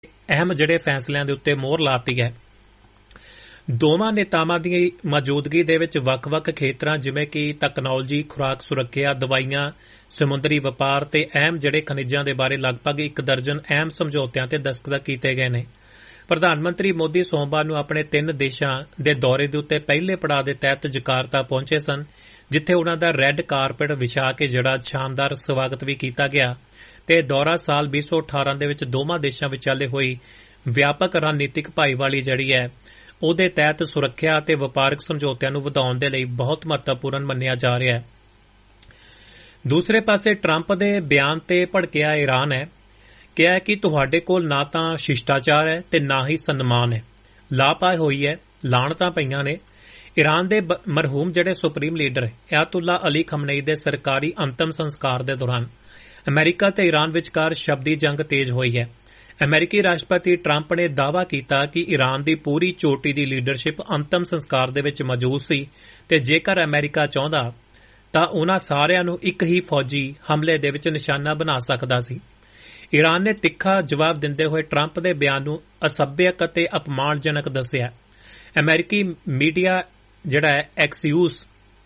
ਅਹਿਮ ਜਿਹੜੇ ਫੈਸਲਿਆਂ ਦੇ ਉੱਤੇ ਮੋਹਰ ਲਾਤੀ ਹੈ। ਦੋਵਾਂ ਨੇਤਾਵਾਂ ਦੀ ਮੌਜੂਦਗੀ ਦੇ ਵਿੱਚ ਵੱਖ-ਵੱਖ ਖੇਤਰਾਂ ਜਿਵੇਂ ਕਿ ਤਕਨਾਲੋਜੀ, ਖੁਰਾਕ ਸੁਰੱਖਿਆ, ਦਵਾਈਆਂ, ਸਮੁੰਦਰੀ ਵਪਾਰ ਤੇ ਅਹਿਮ ਜਿਹੜੇ ਖਣਿਜਾਂ ਦੇ ਬਾਰੇ ਲਗਭਗ 1 ਦਰਜਨ ਅਹਿਮ ਸਮਝੌਤਿਆਂ ਤੇ ਦਸਤਖਤ ਕੀਤੇ ਗਏ ਨੇ। ਪ੍ਰਧਾਨ ਮੰਤਰੀ ਮੋਦੀ ਸੋਮਵਾਰ ਨੂੰ ਆਪਣੇ 3 ਦੇਸ਼ਾਂ ਦੇ ਦੌਰੇ ਦੇ ਉੱਤੇ ਪਹਿਲੇ ਪੜਾਅ ਦੇ ਤਹਿਤ ਜਕਾਰਤਾ ਪਹੁੰਚੇ ਸਨ, ਜਿੱਥੇ ਉਨ੍ਹਾਂ ਦਾ ਰੈੱਡ ਕਾਰਪੇਟ ਵਿਛਾ ਕੇ ਜਿਹੜਾ ਸ਼ਾਨਦਾਰ ਸਵਾਗਤ ਵੀ ਕੀਤਾ ਗਿਆ ਤੇ ਦੌਰਾ ਸਾਲ 2018 ਦੇ ਵਿੱਚ ਦੋਵਾਂ ਦੇਸ਼ਾਂ ਵਿਚਾਲੇ ਹੋਈ ਵਿਆਪਕ ਰਣਨੀਤਿਕ ਭਾਈਵਾਲੀ ਜਿਹੜੀ ਹੈ ਉਹਦੇ ਤਹਿਤ ਸੁਰੱਖਿਆ ਅਤੇ ਵਪਾਰਕ ਸਮਝੌਤਿਆਂ ਨੂੰ ਵਧਾਉਣ ਦੇ ਲਈ ਬਹੁਤ ਮਹੱਤਵਪੂਰਨ ਮੰਨਿਆ ਜਾ ਰਿਹਾ ਹੈ। ਦੂਸਰੇ ਪਾਸੇ ਟਰੰਪ ਦੇ ਬਿਆਨ ਤੇ ਭੜਕਿਆ ਈਰਾਨ ਹੈ, ਕਿਹਾ ਕਿ ਤੁਹਾਡੇ ਕੋਲ ਨਾ ਤਾਂ ਸ਼ਿਸ਼ਟਾਚਾਰ ਹੈ ਤੇ ਨਾ ਹੀ ਸਨਮਾਨ ਹੈ। ਲਾਪਾ ਹੋਈ ਹੈ, ਲਾਹਣਤਾਂ ਪਈਆਂ ਨੇ। ਈਰਾਨ ਦੇ ਮਰਹੂਮ ਜਿਹੜੇ ਸੁਪਰੀਮ ਲੀਡਰ ਅਯਾਤੁੱਲਾ ਅਲੀ ਖਮਨਈ ਦੇ ਸਰਕਾਰੀ ਅੰਤਮ ਸੰਸਕਾਰ ਦੇ ਦੌਰਾਨ ਅਮਰੀਕਾ ਤੇ ਈਰਾਨ ਵਿਚਕਾਰ ਸ਼ਬਦੀ ਜੰਗ ਤੇਜ਼ ਹੋਈ ਹੈ। ਅਮਰੀਕੀ ਰਾਸ਼ਟਰਪਤੀ ਟਰੰਪ ਨੇ ਦਾਅਵਾ ਕੀਤਾ ਕਿ ਈਰਾਨ ਦੀ ਪੂਰੀ ਚੋਟੀ ਦੀ ਲੀਡਰਸ਼ਿਪ ਅੰਤਮ ਸੰਸਕਾਰ ਦੇ ਵਿੱਚ ਮੌਜੂਦ ਸੀ ਤੇ ਜੇਕਰ ਅਮਰੀਕਾ ਚਾਹੁੰਦਾ ਤਾਂ ਉਨ੍ਹਾਂ ਸਾਰਿਆਂ ਨੂੰ ਇੱਕ ਹੀ ਫੌਜੀ ਹਮਲੇ ਦੇ ਵਿੱਚ ਨਿਸ਼ਾਨਾ ਬਣਾ ਸਕਦਾ ਸੀ। ਈਰਾਨ ਨੇ ਤਿੱਖਾ ਜਵਾਬ ਦਿੰਦੇ ਹੋਏ ਟਰੰਪ ਦੇ ਬਿਆਨ ਨੂੰ ਅਸੱਭਿਅਕ ਅਤੇ ਅਪਮਾਨਜਨਕ ਦੱਸਿਆ। ਅਮਰੀਕੀ ਮੀਡੀਆ ਜਿਹੜਾ ਹੈ ਐਕਸੀਊਸ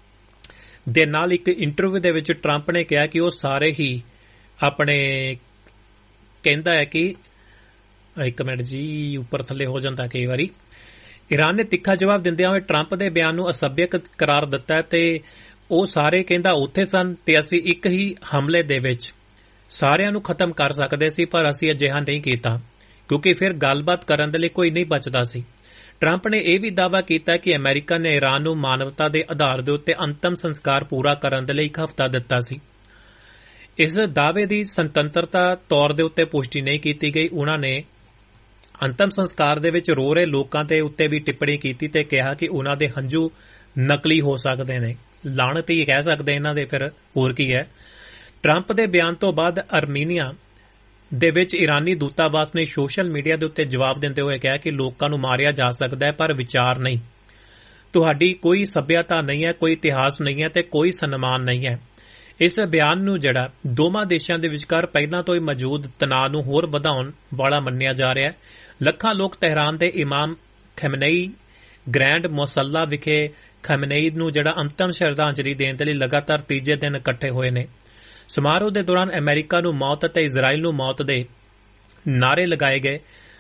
ਦੇ ਨਾਲ ਇੱਕ ਇੰਟਰਵਿਊ ਦੇ ਵਿੱਚ ਟਰੰਪ ਨੇ ਕਿਹਾ ਕਿ ਉਹ ਸਾਰੇ ਹੀ ਆਪਣੇ ਕਹਿੰਦਾ ਹੈ ਕਿ ਇੱਕ ਮਿੰਟ ਜੀ ਉੱਪਰ ਥੱਲੇ ਹੋ ਜਾਂਦਾ ਕਈ ਵਾਰੀ। ਈਰਾਨ ਨੇ ਤਿੱਖਾ ਜਵਾਬ ਦਿੰਦਿਆਂ ਹੋਏ ਟਰੰਪ ਦੇ ਬਿਆਨ ਨੂੰ ਅਸੱਭਿਅਕ ਕਰਾਰ ਦਿੱਤਾ ਤੇ ਉਹ ਸਾਰੇ ਕਹਿੰਦਾ ਉੱਥੇ ਸਨ ਤੇ ਅਸੀਂ ਇੱਕ ਹੀ ਹਮਲੇ ਦੇ ਵਿੱਚ ਸਾਰਿਆਂ ਨੂੰ ਖਤਮ ਕਰ ਸਕਦੇ ਸੀ, ਪਰ ਅਸੀਂ ਅਜਿਹਾ ਨਹੀਂ ਕੀਤਾ ਕਿਉਂਕਿ ਫਿਰ ਗੱਲਬਾਤ ਕਰਨ ਦੇ ਲਈ ਕੋਈ ਨਹੀਂ ਬਚਦਾ ਸੀ। ਟਰੰਪ ਨੇ ਇਹ ਵੀ ਦਾਅਵਾ ਕੀਤਾ ਕਿ ਅਮਰੀਕਾ ਨੇ ਈਰਾਨ ਨੂੰ ਮਾਨਵਤਾ ਦੇ ਆਧਾਰ ਦੇ ਉੱਤੇ ਅੰਤਮ ਸੰਸਕਾਰ ਪੂਰਾ ਕਰਨ ਦੇ ਲਈ 1 ਹਫ਼ਤਾ ਦਿੱਤਾ ਸੀ। ਇਸ ਦਾਅਵੇ ਦੀ ਸੁਤੰਤਰਤਾ ਤੌਰ ਦੇ ਉੱਤੇ ਪੁਸ਼ਟੀ ਨਹੀਂ ਕੀਤੀ ਗਈ। ਉਨ੍ਹਾਂ ਨੇ ਅੰਤਮ ਸੰਸਕਾਰ ਦੇ ਵਿੱਚ ਰੋ ਰਹੇ ਲੋਕਾਂ ਦੇ ਉੱਤੇ ਵੀ ਟਿੱਪਣੀ ਕੀਤੀ ਤੇ ਕਿਹਾ ਕਿ ਉਨ੍ਹਾਂ ਦੇ ਹੰਝੂ ਨਕਲੀ ਹੋ ਸਕਦੇ ਨੇ। ਲਾਹਣਤ ਹੀ ਕਹਿ ਸਕਦੇ ਇਹਨਾਂ ਦੇ, ਫਿਰ ਹੋਰ ਕੀ ਹੈ। ਟਰੰਪ ਦੇ ਬਿਆਨ ਤੋਂ ਬਾਅਦ ਅਰਮੀਨੀਆ ਦੇ ਵਿੱਚ ਈਰਾਨੀ ਦੂਤਾਵਾਸ ਨੇ ਸੋਸ਼ਲ ਮੀਡੀਆ ਦੇ ਉੱਤੇ ਜਵਾਬ ਦਿੰਦੇ ਹੋਏ ਕਿਹਾ ਕਿ ਲੋਕਾਂ ਨੂੰ ਮਾਰਿਆ ਜਾ ਸਕਦਾ ਹੈ ਪਰ ਵਿਚਾਰ ਨਹੀਂ। ਤੁਹਾਡੀ ਕੋਈ ਸੱਭਿਅਤਾ ਨਹੀਂ ਹੈ, ਕੋਈ ਇਤਿਹਾਸ ਨਹੀਂ ਹੈ ਤੇ ਕੋਈ ਸਨਮਾਨ ਨਹੀਂ ਹੈ। ਇਸ ਬਿਆਨ ਨੂੰ ਜਿਹੜਾ ਦੋਵਾਂ ਦੇਸ਼ਾਂ ਦੇ ਵਿਚਕਾਰ ਪਹਿਲਾਂ ਤੋਂ ਹੀ ਮੌਜੂਦ ਤਣਾਅ ਨੂੰ ਹੋਰ ਵਧਾਉਣ ਵਾਲਾ ਮੰਨਿਆ ਜਾ ਰਿਹਾ ਹੈ। ਲੱਖਾਂ ਲੋਕ ਤਹਿਰਾਨ ਦੇ ਇਮਾਮ ਖਮਨਈ ਗ੍ਰੈਂਡ ਮੁਸੱਲਾ ਵਿਖੇ ਖਮਨਈ ਨੂੰ ਜਿਹੜਾ ਅੰਤਮ ਸ਼ਰਧਾਂਜਲੀ ਦੇਣ ਦੇ ਲਈ ਲਗਾਤਾਰ ਤੀਜੇ ਦਿਨ ਇਕੱਠੇ ਹੋਏ ਨੇ। ਸਮਾਰੋਹ ਦੇ ਦੌਰਾਨ ਅਮਰੀਕਾ ਨੂੰ ਮੌਤ ਅਤੇ ਇਜ਼ਰਾਈਲ ਨੂੰ ਮੌਤ ਦੇ ਨਾਅਰੇ ਲਗਾਏ ਗਏ।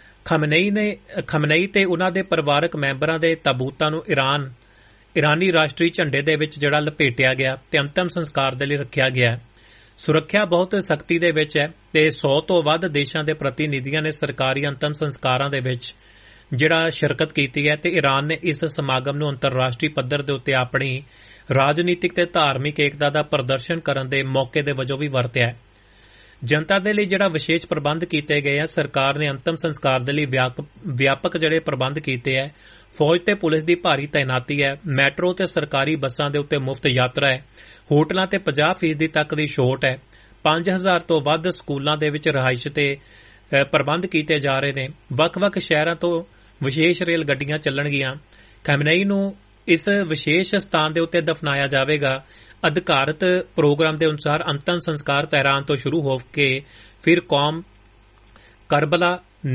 ਖਮਨਈ ਤੇ ਉਨ੍ਹਾਂ ਦੇ ਪਰਿਵਾਰਕ ਮੈਂਬਰਾਂ ਦੇ ਤਾਬੂਤਾਂ ਨੂੰ ਈਰਾਨੀ ਰਾਸ਼ਟਰੀ ਝੰਡੇ ਦੇ ਵਿੱਚ ਜਿਹੜਾ ਲਪੇਟਿਆ ਗਿਆ ਤੇ ਅੰਤਮ ਸੰਸਕਾਰ ਦੇ ਲਈ ਰੱਖਿਆ ਗਿਆ। ਸੁਰੱਖਿਆ ਬਹੁਤ ਸਖਤੀ ਦੇ ਵਿੱਚ ਹੈ ਤੇ 100 ਤੋਂ ਵੱਧ ਦੇਸ਼ਾਂ ਦੇ ਪ੍ਰਤੀਨਿਧੀਆਂ ਨੇ ਸਰਕਾਰੀ ਅੰਤਮ ਸੰਸਕਾਰਾਂ ਦੇ ਵਿੱਚ ਜਿਹੜਾ ਸ਼ਿਰਕਤ ਕੀਤੀ ਹੈ ਤੇ ਈਰਾਨ ਨੇ ਇਸ ਸਮਾਗਮ ਨੂੰ ਅੰਤਰਰਾਸ਼ਟਰੀ ਪੱਧਰ ਦੇ ਉੱਤੇ ਆਪਣੀ ਰਾਜਨੀਤਿਕ ਤੇ ਧਾਰਮਿਕ ਏਕਤਾ ਦਾ ਪ੍ਰਦਰਸ਼ਨ ਕਰਨ ਦੇ ਮੌਕੇ ਦੇ ਵਜੋਂ ਵੀ ਵਰਤਿਆ ਹੈ। ਜਨਤਾ ਦੇ ਲਈ ਜਿਹੜਾ ਵਿਸ਼ੇਸ਼ ਪ੍ਰਬੰਧ ਕੀਤੇ ਗਏ ਆ। ਸਰਕਾਰ ਨੇ ਅੰਤਮ ਸੰਸਕਾਰ ਦੇ ਲਈ ਵਿਆਪਕ ਜਿਹੜੇ ਪ੍ਰਬੰਧ ਕੀਤੇ ਹੈ। ਫੌਜ ਤੇ ਪੁਲਿਸ ਦੀ ਭਾਰੀ ਤਾਇਨਾਤੀ ਹੈ। ਮੈਟਰੋ ਤੇ ਸਰਕਾਰੀ ਬੱਸਾਂ ਦੇ ਉੱਤੇ ਮੁਫਤ ਯਾਤਰਾ ਹੈ। ਹੋਟਲਾਂ ਤੇ 50% ਤੱਕ ਦੀ ਛੋਟ ਹੈ। 5000 ਤੋਂ ਵੱਧ ਸਕੂਲਾਂ ਦੇ ਵਿੱਚ ਰਿਹਾਇਸ਼ ਤੇ ਪ੍ਰਬੰਧ ਕੀਤੇ ਜਾ ਰਹੇ ਨੇ। ਵੱਖ-ਵੱਖ ਸ਼ਹਿਰਾਂ ਤੋਂ ਵਿਸ਼ੇਸ਼ ਰੇਲ ਗੱਡੀਆਂ ਚੱਲਣਗੀਆਂ। ਖਮਨਈ ਨੂੰ ਇਸ ਵਿਸ਼ੇਸ਼ ਸਥਾਨ ਦੇ ਉੱਤੇ ਦਫਨਾਇਆ ਜਾਵੇਗਾ। ਅਧਿਕਾਰਤ ਪ੍ਰੋਗਰਾਮ ਦੇ ਅਨੁਸਾਰ ਅੰਤਮ ਸੰਸਕਾਰ ਤਹਿਰਾਨ ਤੋਂ ਸ਼ੁਰੂ ਹੋ ਕੇ ਫਿਰ ਕੌਮ ਕਰਬਲਾ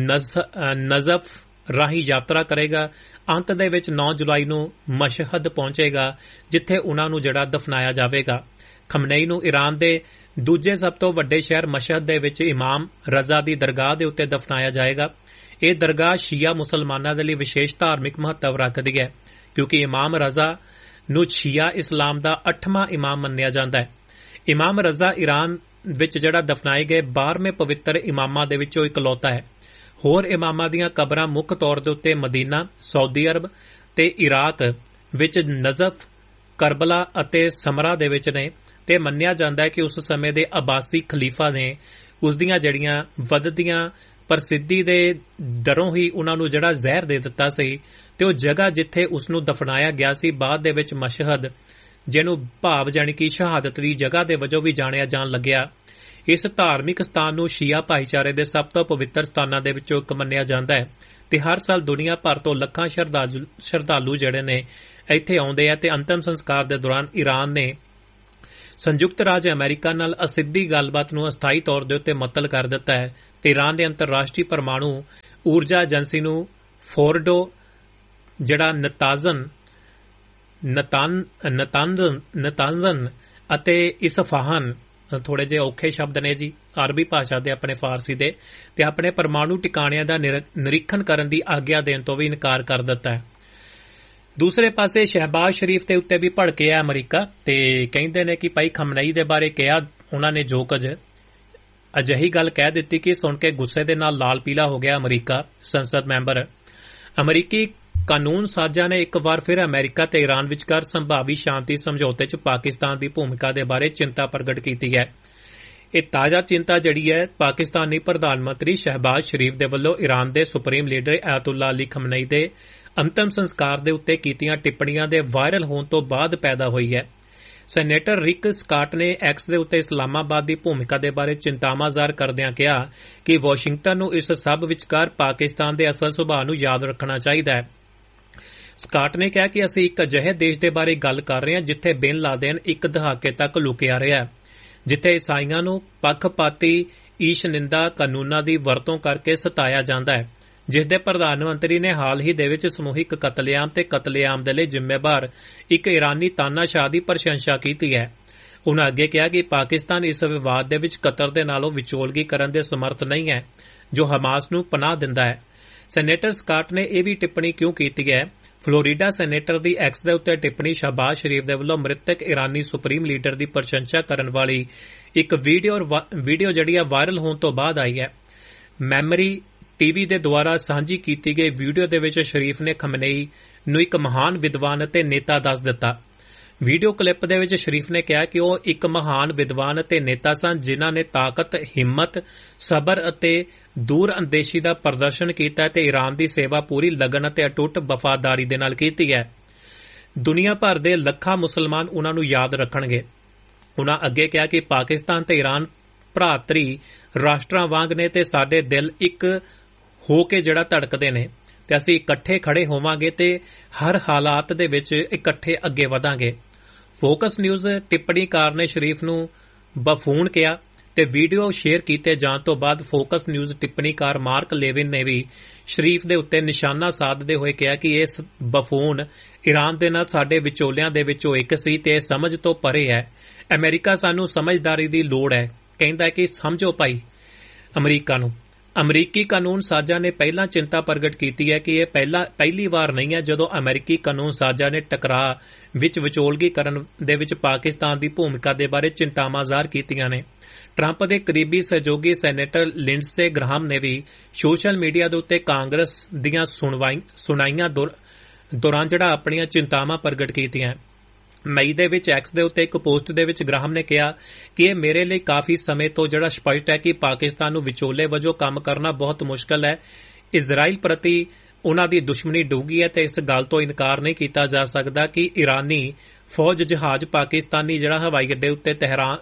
ਨਜ਼ਫ ਰਾਹੀਂ ਯਾਤਰਾ ਕਰੇਗਾ। ਅੰਤ ਦੇ ਵਿੱਚ 9 ਜੁਲਾਈ ਨੂੰ ਮਸ਼ਹਦ ਪਹੁੰਚੇਗਾ ਜਿੱਥੇ ਉਨ੍ਹਾਂ ਨੂੰ ਜਿਹੜਾ ਦਫਨਾਇਆ ਜਾਵੇਗਾ। ਖਮਨਈ ਨੂੰ ਈਰਾਨ ਦੇ ਦੂਜੇ ਸਭ ਤੋਂ ਵੱਡੇ ਸ਼ਹਿਰ ਮਸ਼ਹਦ ਦੇ ਵਿੱਚ ਇਮਾਮ ਰਜ਼ਾ ਦੀ ਦਰਗਾਹ ਦੇ ਉੱਤੇ ਦਫਨਾਇਆ ਜਾਏਗਾ। ਇਹ ਦਰਗਾਹ ਸ਼ੀਆ ਮੁਸਲਮਾਨਾਂ ਦੇ ਲਈ ਵਿਸ਼ੇਸ਼ ਧਾਰਮਿਕ ਮਹੱਤਵ ਰੱਖਦੀ ਹੈ ਕਿਉਂਕਿ ਇਮਾਮ ਰਜ਼ਾ ਨੂੰ ਸ਼ੀਆ ਇਸਲਾਮ ਦਾ 8ਵਾਂ ਇਮਾਮ ਮੰਨਿਆ ਜਾਂਦਾ ਹੈ। ਇਮਾਮ ਰਜ਼ਾ ਈਰਾਨ ਵਿੱਚ ਜਿਹੜਾ ਦਫਨਾਏ ਗਏ 12ਵੇਂ ਪਵਿੱਤਰ ਇਮਾਮਾਂ ਦੇ ਵਿੱਚੋਂ ਇਕਲੌਤਾ ਹੈ। ਹੋਰ ਇਮਾਮਾਂ ਦੀਆਂ ਕਬਰਾਂ ਮੁੱਖ ਤੌਰ ਦੇ ਉੱਤੇ ਮਦੀਨਾ, ਸਾਊਦੀ ਅਰਬ ਤੇ ਇਰਾਕ ਵਿੱਚ ਨਜ਼ਫ, ਕਰਬਲਾ ਅਤੇ ਸਮਰਾ ਦੇ ਵਿੱਚ ਨੇ ਤੇ ਮੰਨਿਆ ਜਾਂਦਾ ਹੈ ਕਿ ਉਸ ਸਮੇਂ ਦੇ ਅਬਾਸੀ ਖਲੀਫਾ ਨੇ ਉਸ ਦੀਆਂ ਜਿਹੜੀਆਂ ਵੱਧਦੀਆਂ ਪ੍ਰਸਿੱਧੀ ਦੇ ਡਰੋਂ ਹੀ ਉਨ੍ਹਾਂ ਨੂੰ ਜਿਹੜਾ ਜ਼ਹਿਰ ਦੇ ਦਿੱਤਾ ਸੀ ਤੇ ਉਹ ਜਗ੍ਹਾ ਜਿੱਥੇ ਉਸ ਨੂੰ ਦਫਨਾਇਆ ਗਿਆ ਸੀ ਬਾਅਦ ਦੇ ਵਿੱਚ ਮਸ਼ਹਦ, ਜਿਹਨੂੰ ਭਾਵ ਜਾਣੀ ਕਿ ਸ਼ਹਾਦਤ ਦੀ ਜਗ੍ਹਾ ਦੇ ਵਜੋਂ ਵੀ ਜਾਣਿਆ ਜਾਣ ਲੱਗਿਆ। ਇਸ ਧਾਰਮਿਕ ਸਥਾਨ ਨੂੰ ਸ਼ੀਆ ਭਾਈਚਾਰੇ ਦੇ ਸਭ ਤੋਂ ਪਵਿੱਤਰ ਸਥਾਨਾਂ ਦੇ ਵਿੱਚੋਂ ਇੱਕ ਮੰਨਿਆ ਜਾਂਦਾ ਹੈ ਤੇ ਹਰ ਸਾਲ ਦੁਨੀਆ ਭਰ ਤੋਂ ਲੱਖਾਂ ਸ਼ਰਧਾਲੂ ਜਿਹੜੇ ਨੇ ਇੱਥੇ ਆਉਂਦੇ ਆ ਤੇ ਅੰਤਮ ਸੰਸਕਾਰ ਦੇ ਦੌਰਾਨ ਈਰਾਨ ਨੇ ਸੰਯੁਕਤ ਰਾਜ ਅਮਰੀਕਾ ਨਾਲ ਅਸਿੱਧੀ ਗੱਲਬਾਤ ਨੂੰ ਅਸਥਾਈ ਤੌਰ ਦੇ ਉੱਤੇ ਮੁਅੱਤਲ ਕਰ ਦਿੱਤਾ ਹੈ ਤੇ ਈਰਾਨ ਦੇ ਅੰਤਰਰਾਸ਼ਟਰੀ ਪਰਮਾਣੂ ਊਰਜਾ ਏਜੰਸੀ ਨੂੰ ਫੋਰਡੋ ਜਿਹੜਾ ਨਤਾਂਜ਼ਨ ਅਤੇ ਇਸਫਹਾਨ ਥੋੜੇ ਜਿਹੇ ਔਖੇ ਸ਼ਬਦ ਨੇ ਜੀ ਅਰਬੀ ਭਾਸ਼ਾ ਦੇ ਆਪਣੇ ਫਾਰਸੀ ਦੇ ਤੇ ਆਪਣੇ ਪਰਮਾਣੂ ਟਿਕਾਣਿਆਂ ਦਾ ਨਿਰੀਖਣ ਕਰਨ ਦੀ ਆਗਿਆ ਦੇਣ ਤੋਂ ਵੀ ਇਨਕਾਰ ਕਰ ਦਿੱਤਾ ਹੈ। ਦੂਸਰੇ ਪਾਸੇ ਸ਼ਹਿਬਾਜ਼ ਸ਼ਰੀਫ ਦੇ ਉੱਤੇ ਵੀ ਭੜਕਿਆ ਅਮਰੀਕਾ ਤੇ ਕਹਿੰਦੇ ਨੇ ਕਿ ਭਾਈ ਖਮਨਈ ਦੇ ਬਾਰੇ ਕਿਹਾ ਉਹਨਾਂ ਨੇ ਜੋ ਕੁਝ ਅਜਿਹੀ ਗੱਲ ਕਹਿ ਦਿੱਤੀ ਕਿ ਸੁਣ ਕੇ ਗੁੱਸੇ ਦੇ ਨਾਲ ਲਾਲ ਪੀਲਾ ਹੋ ਗਿਆ ਅਮਰੀਕਾ। ਸੰਸਦ ਮੈਂਬਰ ਅਮਰੀਕੀ ਕਾਨੂੰਨ ਸਾਜ਼ਾਂ ਨੇ ਇੱਕ ਵਾਰ ਫਿਰ ਅਮਰੀਕਾ ਤੇ ਈਰਾਨ ਵਿਚਕਾਰ ਸੰਭਾਵੀ ਸ਼ਾਂਤੀ ਸਮਝੌਤੇ 'ਚ ਪਾਕਿਸਤਾਨ ਦੀ ਭੂਮਿਕਾ ਦੇ ਬਾਰੇ ਚਿੰਤਾ ਪ੍ਰਗਟ ਕੀਤੀ ਹੈ। ਇਹ ਤਾਜ਼ਾ ਚਿੰਤਾ ਜਿਹੜੀ ਹੈ ਪਾਕਿਸਤਾਨੀ ਪ੍ਰਧਾਨ ਮੰਤਰੀ ਸ਼ਹਿਬਾਜ਼ ਸ਼ਰੀਫ ਦੇ ਵੱਲੋਂ ਈਰਾਨ ਦੇ ਸੁਪਰੀਮ ਲੀਡਰ ਆਇਤੁੱਲਾ ਅਲੀ ਖਮਨਈ ਦੇ ਅੰਤਮ ਸੰਸਕਾਰ ਦੇ ਉੱਤੇ ਕੀਤੀਆਂ ਟਿੱਪਣੀਆਂ ਦੇ ਵਾਇਰਲ ਹੋਣ ਤੋਂ ਬਾਅਦ ਪੈਦਾ ਹੋਈ ਹੈ। ਸੈਨੇਟਰ ਰਿਕ ਸਕਾਟ ਨੇ ਐਕਸ ਦੇ ਉੱਤੇ ਇਸਲਾਮਾਬਾਦ ਦੀ ਭੂਮਿਕਾ ਦੇ ਬਾਰੇ ਚਿੰਤਾਵਾਂ ਜ਼ਾਹਰ ਕਰਦਿਆਂ ਕਿਹਾ ਕਿ ਵਾਸ਼ਿੰਗਟਨ ਨੂੰ ਇਸ ਸਭ ਵਿਚਕਾਰ ਪਾਕਿਸਤਾਨ ਦੇ ਅਸਲ ਸੁਭਾਅ ਨੂੰ ਯਾਦ ਰੱਖਣਾ ਚਾਹੀਦਾ ਹੈ। ਸਕਾਟ ਨੇ ਕਿਹਾ ਕਿ ਅਸੀਂ ਇੱਕ ਅਜਿਹੇ ਦੇਸ਼ ਦੇ ਬਾਰੇ ਗੱਲ ਕਰ ਰਹੇ ਹਾਂ ਜਿੱਥੇ ਬਿਨ ਲਾਦੇਨ ਇੱਕ ਦਹਾਕੇ ਤੱਕ ਲੁਕਿਆ ਰਿਹਾ, ਜਿੱਥੇ ਈਸਾਈਆਂ ਨੂੰ ਪੱਖਪਾਤੀ ਈਸ਼ਨਿੰਦਾ ਕਾਨੂੰਨਾਂ ਦੀ ਵਰਤੋਂ ਕਰਕੇ ਸਤਾਇਆ ਜਾਂਦਾ ਹੈ, ਜਿਸ ਦੇ ਪ੍ਰਧਾਨ ਮੰਤਰੀ ਨੇ ਹਾਲ ਹੀ ਦੇ ਵਿੱਚ ਸਮੂਹਿਕ ਕਤਲੇਆਮ ਤੇ ਕਤਲੇਆਮ ਦੇ ਲਈ ਜ਼ਿੰਮੇਵਾਰ ਇੱਕ ਈਰਾਨੀ ਤਾਨਾਸ਼ਾਹ ਦੀ ਪ੍ਰਸ਼ੰਸਾ ਕੀਤੀ ਹੈ। ਉਨ੍ਹਾਂ ਅੱਗੇ ਕਿਹਾ ਕਿ ਪਾਕਿਸਤਾਨ ਇਸ ਵਿਵਾਦ ਦੇ ਵਿੱਚ ਕਤਰ ਦੇ ਨਾਲੋਂ ਵਿਚੋਲਗੀ ਕਰਨ ਦੇ ਸਮਰਥ ਨਹੀਂ ਹੈ ਜੋ ਹਮਾਸ ਨੂੰ ਪਨਾਹ ਦਿੰਦਾ ਹੈ। ਸੈਨੇਟਰ ਸਕਾਟ ਨੇ ਇਹ ਵੀ ਟਿੱਪਣੀ ਕਿਉਂ ਕੀਤੀ ਹੈ? ਫਲੋਰੀਡਾ ਸੈਨੇਟਰ ਦੀ ਐਕਸ ਦੇ ਉੱਤੇ ਟਿੱਪਣੀ ਸ਼ਹਿਬਾਜ਼ ਸ਼ਰੀਫ ਦੇ ਵੱਲੋਂ ਮ੍ਰਿਤਕ ਈਰਾਨੀ ਸੁਪਰੀਮ ਲੀਡਰ ਦੀ ਪ੍ਰਸ਼ੰਸਾ ਕਰਨ ਵਾਲੀ ਇੱਕ ਵੀਡੀਓ ਜਿਹੜੀ ਆ ਵਾਇਰਲ ਹੋਣ ਤੋਂ ਬਾਅਦ ਆਈ ਹੈ। ਮੈਮਰੀ ਟੀਵੀ ਦੇ ਦੁਆਰਾ ਸਾਂਝੀ ਕੀਤੀ ਗਈ ਵੀਡੀਓ ਦੇ ਵਿੱਚ ਸ਼ਰੀਫ ਨੇ ਖਮਨਈ ਨੂੰ ਇੱਕ ਮਹਾਨ ਵਿਦਵਾਨ ਅਤੇ ਨੇਤਾ ਦੱਸ ਦਿੱਤਾ। ਵੀਡੀਓ ਕਲਿੱਪ ਦੇ ਵਿੱਚ ਸ਼ਰੀਫ ਨੇ ਕਿਹਾ ਕਿ ਉਹ ਇੱਕ ਮਹਾਨ ਵਿਦਵਾਨ ਅਤੇ ਨੇਤਾ ਸਨ ਜਿਨ੍ਹਾਂ ਨੇ ਤਾਕਤ, ਹਿੰਮਤ, ਸਬਰ ਅਤੇ ਦੂਰ ਅੰਦੇਸ਼ੀ ਦਾ ਪ੍ਰਦਰਸ਼ਨ ਕੀਤਾ ਤੇ ਈਰਾਨ ਦੀ ਸੇਵਾ ਪੂਰੀ ਲਗਨ ਅਤੇ ਅਟੁੱਟ ਵਫਾਦਾਰੀ ਦੇ ਨਾਲ ਕੀਤੀ ਹੈ। ਦੁਨੀਆ ਭਰ ਦੇ ਲੱਖਾਂ ਮੁਸਲਮਾਨ ਉਨ੍ਹਾਂ ਨੂੰ ਯਾਦ ਰੱਖਣਗੇ। ਉਨ੍ਹਾਂ ਅੱਗੇ ਕਿਹਾ ਕਿ ਪਾਕਿਸਤਾਨ ਤੇ ਈਰਾਨ ਭਰਾਤਰੀ ਰਾਸ਼ਟਰਾਂ ਵਾਂਗ ਨੇ ਤੇ ਸਾਡੇ ਦਿਲ ਇੱਕ ਹੋ ਕੇ ਜਿਹੜਾ ਧੜਕਦੇ ਨੇ ਤੇ ਅਸੀਂ ਇਕੱਠੇ ਖੜੇ ਹੋਵਾਂਗੇ ਤੇ ਹਰ ਹਾਲਾਤ ਦੇ ਵਿੱਚ ਇਕੱਠੇ ਅੱਗੇ ਵਧਾਂਗੇ। ਫੋਕਸ ਨਿਊਜ਼ ਟਿੱਪਣੀਕਾਰ ਨੇ ਸ਼ਰੀਫ ਨੂੰ ਬਫੂਨ ਕਿਹਾ ਤੇ ਵੀਡੀਓ ਸ਼ੇਅਰ ਕੀਤੇ ਜਾਣ ਤੋਂ ਬਾਅਦ ਫੋਕਸ ਨਿਊਜ਼ ਟਿੱਪਣੀਕਾਰ ਮਾਰਕ ਲੇਵਿਨ ਨੇ ਵੀ ਸ਼ਰੀਫ ਦੇ ਉੱਤੇ ਨਿਸ਼ਾਨਾ ਸਾਧਦੇ ਹੋਏ ਕਿਹਾ ਕਿ ਇਸ ਬਫੂਨ ਈਰਾਨ ਦੇ ਨਾਲ ਸਾਡੇ ਵਿਚੋਲਿਆਂ ਦੇ ਵਿੱਚੋਂ ਇੱਕ ਸੀ ਤੇ ਇਹ ਸਮਝ ਤੋਂ ਪਰੇ ਹੈ। ਅਮਰੀਕਾ ਸਾਨੂੰ ਸਮਝਦਾਰੀ ਦੀ ਲੋੜ ਹੈ। ਕਹਿੰਦਾ ਕਿ ਸਮਝੋ ਭਾਈ ਅਮਰੀਕਾ ਨੂੰ। ਅਮਰੀਕੀ ਕਾਨੂੰਨ ਸਾਜ਼ਾਂ ਨੇ ਪਹਿਲਾਂ ਚਿੰਤਾ ਪ੍ਰਗਟ ਕੀਤੀ ਹੈ ਕਿ ਇਹ ਪਹਿਲੀ ਵਾਰ ਨਹੀਂ ਹੈ ਜਦੋਂ ਅਮਰੀਕੀ ਕਾਨੂੰਨ ਸਾਜ਼ਾਂ ਨੇ ਟਕਰਾਅ ਵਿੱਚ ਵਿਚੋਲਗੀ ਕਰਨ ਦੇ ਵਿੱਚ ਪਾਕਿਸਤਾਨ ਦੀ ਭੂਮਿਕਾ ਦੇ ਬਾਰੇ ਚਿੰਤਾਵਾਂ ਜ਼ਾਹਰ ਕੀਤੀਆਂ ਨੇ। ਟਰੰਪ ਦੇ ਕਰੀਬੀ ਸਹਿਯੋਗੀ ਸੈਨੇਟਰ ਲਿੰਡਸੇ ਗ੍ਰਾਹਮ ਨੇ ਵੀ ਸੋਸ਼ਲ ਮੀਡੀਆ ਦੇ ਉੱਤੇ ਕਾਂਗਰਸ ਦੀਆਂ ਸੁਣਾਈਆਂ ਦੌਰਾਨ ਜਿਹੜਾ ਆਪਣੀਆਂ ਚਿੰਤਾਵਾਂ ਪ੍ਰਗਟ ਕੀਤੀਆਂ। ਮਈ ਦੇ ਵਿੱਚ ਐਕਸ ਦੇ ਉੱਤੇ ਇੱਕ ਪੋਸਟ ਦੇ ਵਿੱਚ ਗ੍ਰਾਹਮ ਨੇ ਕਿਹਾ ਕਿ ਇਹ ਮੇਰੇ ਲਈ ਕਾਫੀ ਸਮੇਂ ਤੋਂ ਜਿਹੜਾ ਸਪਸ਼ਟ ਹੈ ਕਿ ਪਾਕਿਸਤਾਨ ਨੂੰ ਵਿਚੋਲੇ ਵਜੋਂ ਕੰਮ ਕਰਨਾ ਬਹੁਤ ਮੁਸ਼ਕਲ ਹੈ। ਇਜ਼ਰਾਈਲ ਪ੍ਰਤੀ ਉਨ੍ਹਾਂ ਦੀ ਦੁਸ਼ਮਣੀ ਡੂੰਘੀ ਹੈ ਤੇ ਇਸ ਗੱਲ ਤੋਂ ਇਨਕਾਰ ਨਹੀਂ ਕੀਤਾ ਜਾ ਸਕਦਾ ਕਿ ਈਰਾਨੀ ਫੌਜ ਜਹਾਜ਼ ਪਾਕਿਸਤਾਨੀ ਜਿਹੜਾ ਹਵਾਈ ਅੱਡੇ ਉੱਤੇ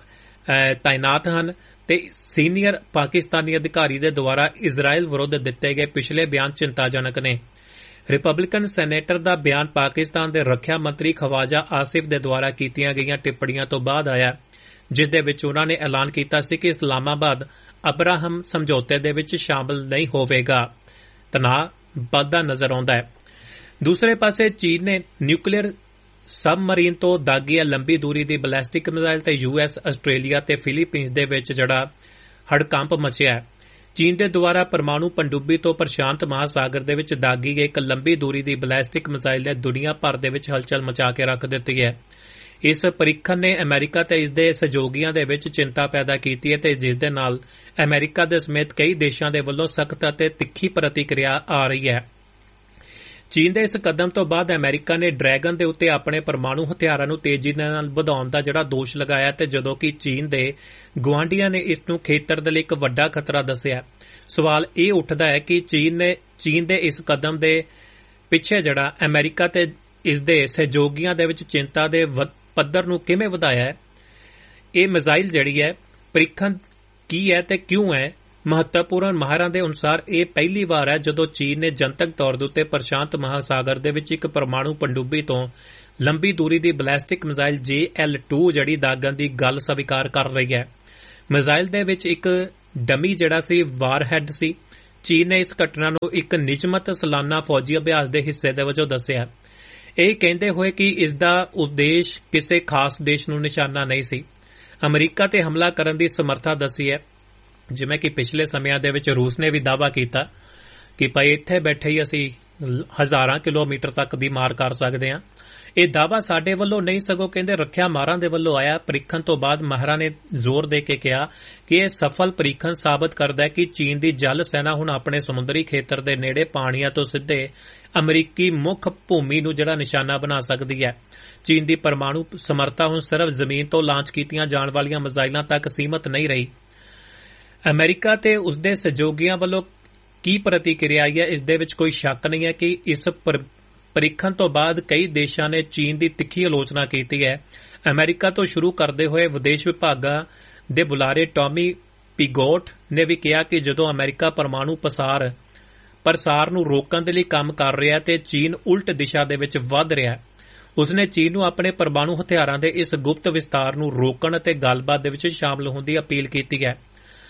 ਤਾਇਨਾਤ ਹਨ ਤੇ ਸੀਨੀਅਰ ਪਾਕਿਸਤਾਨੀ ਅਧਿਕਾਰੀ ਦੇ ਦੁਆਰਾ ਇਜ਼ਰਾਈਲ ਵਿਰੁੱਧ ਦਿੱਤੇ ਗਏ ਪਿਛਲੇ ਬਿਆਨ ਚਿੰਤਾਜਨਕ ਨੇ। ਰਿਪਬਲਿਕਨ ਸੈਨੇਟਰ ਦਾ ਬਿਆਨ ਪਾਕਿਸਤਾਨ ਦੇ ਰੱਖਿਆ ਮੰਤਰੀ ਖਵਾਜਾ ਆਸਿਫ ਦੇ ਦੁਆਰਾ ਕੀਤੀਆਂ ਗਈਆਂ ਟਿੱਪਣੀਆਂ ਤੋਂ ਬਾਅਦ ਆਇਆ, ਜਿਸ ਦੇ ਵਿੱਚ ਉਨ੍ਹਾਂ ਨੇ ਐਲਾਨ ਕੀਤਾ ਸੀ ਕਿ ਇਸਲਾਮਾਬਾਦ ਅਬਰਾਹਮ ਸਮਝੌਤੇ ਦੇ ਵਿੱਚ ਸ਼ਾਮਲ ਨਹੀਂ ਹੋਵੇਗਾ। ਤਣਾਅ ਵੱਧਦਾ ਨਜ਼ਰ ਆਉਂਦਾ ਹੈ। ਦੂਸਰੇ ਪਾਸੇ ਚੀਨ ਨੇ ਨਿਊਕਲੀਅਰ ਸਬਮਰੀਨ ਤੋਂ ਦਾਗੀ ਲੰਬੀ ਦੂਰੀ ਦੀ ਬੈਲਿਸਟਿਕ ਮਿਜ਼ਾਈਲ ਤੇ ਯੂਐਸ, ਆਸਟ੍ਰੇਲੀਆ ਤੇ ਫਿਲੀਪੀਨਜ਼ ਦੇ ਵਿੱਚ ਜਿਹੜਾ ਹੜਕੰਪ ਮਚਿਆ ਹੈ। ਚੀਨ ਦੇ ਦੁਆਰਾ ਪਰਮਾਣੂ ਪਣਡੁੱਬੀ ਤੋਂ ਪ੍ਰਸ਼ਾਂਤ ਮਹਾਸਾਗਰ ਦੇ ਵਿੱਚ ਦਾਗੀ ਗਈ ਇੱਕ ਲੰਬੀ ਦੂਰੀ ਦੀ ਬੈਲਿਸਟਿਕ ਮਿਜ਼ਾਈਲ ਨੇ ਦੁਨੀਆ ਭਰ ਦੇ ਵਿੱਚ ਹਲਚਲ ਮਚਾ ਕੇ ਰੱਖ ਦਿੱਤੀ ਹੈ। ਇਸ ਪਰੀਖਣ ਨੇ ਅਮਰੀਕਾ ਤੇ ਇਸ ਦੇ ਸਹਿਯੋਗੀਆਂ ਦੇ ਵਿੱਚ ਚਿੰਤਾ ਪੈਦਾ ਕੀਤੀ ਹੈ ਤੇ ਜਿਸ ਦੇ ਨਾਲ ਅਮਰੀਕਾ ਦੇ ਸਮੇਤ ਕਈ ਦੇਸ਼ਾਂ ਦੇ ਵੱਲੋਂ ਸਖਤ ਅਤੇ ਤਿੱਖੀ ਪ੍ਰਤੀਕਿਰਿਆ ਆ ਰਹੀ ਹੈ। ਚੀਨ ਦੇ ਇਸ ਕਦਮ ਤੋਂ ਬਾਅਦ ਅਮਰੀਕਾ ਨੇ ਡਰੈਗਨ ਦੇ ਉੱਤੇ ਆਪਣੇ ਪਰਮਾਣੂ ਹਥਿਆਰਾਂ ਨੂੰ ਤੇਜ਼ੀ ਨਾਲ ਵਧਾਉਣ ਦਾ ਜਿਹੜਾ ਦੋਸ਼ ਲਗਾਇਆ ਤੇ ਜਦੋਂ ਕਿ ਚੀਨ ਦੇ ਗੁਆਂਢੀਆਂ ਨੇ ਇਸ ਨੂੰ ਖੇਤਰ ਦੇ ਲਈ ਇੱਕ ਵੱਡਾ ਖਤਰਾ ਦੱਸਿਆ। ਸਵਾਲ ਇਹ ਉੱਠਦਾ ਹੈ ਕਿ ਚੀਨ ਦੇ ਇਸ ਕਦਮ ਦੇ ਪਿੱਛੇ ਜਿਹੜਾ ਅਮਰੀਕਾ ਤੇ ਇਸ ਦੇ ਸਹਿਯੋਗੀਆਂ ਦੇ ਵਿੱਚ ਚਿੰਤਾ ਦੇ ਪੱਧਰ ਨੂੰ ਕਿਵੇਂ ਵਧਾਇਆ ਹੈ। ਇਹ ਮਿਜ਼ਾਈਲ ਜਿਹੜੀ ਹੈ ਪ੍ਰੀਖਣ ਕੀ ਹੈ ਤੇ ਕਿਉਂ ਹੈ, ਮਹੱਤਵਪੂਰਨ ਮਾਹਰਾਂ ਦੇ ਅਨੁਸਾਰ ਇਹ ਪਹਿਲੀ ਵਾਰ ਹੈ ਜਦੋਂ ਚੀਨ ਨੇ ਜਨਤਕ ਤੌਰ ਦੇ ਉੱਤੇ ਪ੍ਰਸ਼ਾਂਤ ਮਹਾਸਾਗਰ ਦੇ ਵਿੱਚ ਇੱਕ ਪਰਮਾਣੂ ਪਣਡੁੱਬੀ ਤੋਂ ਲੰਬੀ ਦੂਰੀ ਦੀ ਬੈਲਿਸਟਿਕ ਮਿਜ਼ਾਈਲ JL-2 ਜਿਹੜੀ ਦਾਗਣ ਦੀ ਗੱਲ ਸਵੀਕਾਰ ਕਰ ਰਹੀ ਹੈ। ਮਿਜ਼ਾਈਲ ਦੇ ਵਿੱਚ ਇੱਕ ਡਮੀ ਜਿਹੜਾ ਸੀ ਵਾਰਹੈਡ ਸੀ। ਚੀਨ ਨੇ ਇਸ ਘਟਨਾ ਨੂੰ ਇੱਕ ਨਿਯਮਤ ਸਾਲਾਨਾ ਫੌਜੀ ਅਭਿਆਸ ਦੇ ਹਿੱਸੇ ਦੇ ਵਜੋਂ ਦੱਸਿਆ, ਇਹ ਕਹਿੰਦੇ ਹੋਏ ਕਿ ਇਸ ਦਾ ਉਦੇਸ਼ ਕਿਸੇ ਖਾਸ ਦੇਸ਼ ਨੂੰ ਨਿਸ਼ਾਨਾ ਨਹੀਂ ਸੀ। ਅਮਰੀਕਾ ਤੇ ਹਮਲਾ ਕਰਨ ਦੀ ਸਮਰੱਥਾ ਦੱਸੀ ਹੈ, ਜਿਵੇਂ ਕਿ ਪਿਛਲੇ ਸਮਿਆਂ ਦੇ ਵਿੱਚ ਰੂਸ ਨੇ ਵੀ ਦਾਅਵਾ ਕੀਤਾ ਕਿ ਭਾਈ ਇੱਥੇ ਬੈਠੇ ਹੀ ਅਸੀਂ ਹਜ਼ਾਰਾਂ ਕਿਲੋਮੀਟਰ ਤੱਕ ਦੀ ਮਾਰ ਕਰ ਸਕਦੇ ਹਾਂ। ਇਹ ਦਾਅਵਾ ਸਾਡੇ ਵੱਲੋਂ ਨਹੀਂ ਸਗੋਂ ਕਹਿੰਦੇ ਰੱਖਿਆ ਮਾਰਾਂ ਦੇ ਵੱਲੋਂ ਆਇਆ। ਪ੍ਰੀਖਣ ਤੋਂ ਬਾਅਦ ਮਾਹਰਾਂ ਨੇ ਜ਼ੋਰ ਦੇ ਕੇ ਕਿਹਾ ਕਿ ਇਹ ਸਫਲ ਪ੍ਰੀਖਣ ਸਾਬਤ ਕਰਦਾ ਹੈ ਕਿ ਚੀਨ ਦੀ ਜਲ ਸੈਨਾ ਹੁਣ ਆਪਣੇ ਸਮੁੰਦਰੀ ਖੇਤਰ ਦੇ ਨੇੜੇ ਪਾਣੀਆਂ ਤੋਂ ਸਿੱਧੇ ਅਮਰੀਕੀ ਮੁੱਖ ਭੂਮੀ ਨੂੰ ਜਿਹੜਾ ਨਿਸ਼ਾਨਾ ਬਣਾ ਸਕਦੀ ਹੈ। ਚੀਨ ਦੀ ਪਰਮਾਣੂ ਸਮਰੱਥਾ ਹੁਣ ਸਿਰਫ ਜ਼ਮੀਨ ਤੋਂ ਲਾਂਚ ਕੀਤੀਆਂ ਜਾਣ ਵਾਲੀਆਂ ਮਿਜ਼ਾਈਲਾਂ ਤੱਕ ਸੀਮਤ ਨਹੀਂ ਰਹੀ। ਅਮਰੀਕਾ ਤੇ ਉਸਦੇ ਸਹਿਯੋਗੀਆਂ ਵੱਲੋਂ ਕੀ ਪ੍ਰਤੀਕਿਰਿਆ ਆਈ ਹੈ, ਇਸ ਦੇ ਵਿੱਚ ਕੋਈ ਸ਼ੱਕ ਨਹੀਂ ਹੈ ਕਿ ਇਸ ਪ੍ਰੀਖਣ ਤੋਂ ਬਾਅਦ ਕਈ ਦੇਸ਼ਾਂ ਨੇ ਚੀਨ ਦੀ ਤਿੱਖੀ ਆਲੋਚਨਾ ਕੀਤੀ ਹੈ। ਅਮਰੀਕਾ ਤੋਂ ਸ਼ੁਰੂ ਕਰਦੇ ਹੋਏ ਵਿਦੇਸ਼ ਵਿਭਾਗਾਂ ਦੇ ਬੁਲਾਰੇ ਟੌਮੀ ਪਿਗੋਟ ਨੇ ਵੀ ਕਿਹਾ ਕਿ ਜਦੋਂ ਅਮਰੀਕਾ ਪਰਮਾਣੂ ਪ੍ਰਸਾਰ ਨੂੰ ਰੋਕਣ ਦੇ ਲਈ ਕੰਮ ਕਰ ਰਿਹਾ ਤੇ ਚੀਨ ਉਲਟ ਦਿਸ਼ਾ ਦੇ ਵਿੱਚ ਵਧ ਰਿਹਾ ਹੈ, ਉਸਨੇ ਚੀਨ ਨੂੰ ਆਪਣੇ ਪਰਮਾਣੂ ਹਥਿਆਰਾਂ ਦੇ ਇਸ ਗੁਪਤ ਵਿਸਤਾਰ ਨੂੰ ਰੋਕਣ ਅਤੇ ਗੱਲਬਾਤ ਦੇ ਵਿੱਚ ਸ਼ਾਮਲ ਹੋਣ ਦੀ ਅਪੀਲ ਕੀਤੀ ਹੈ।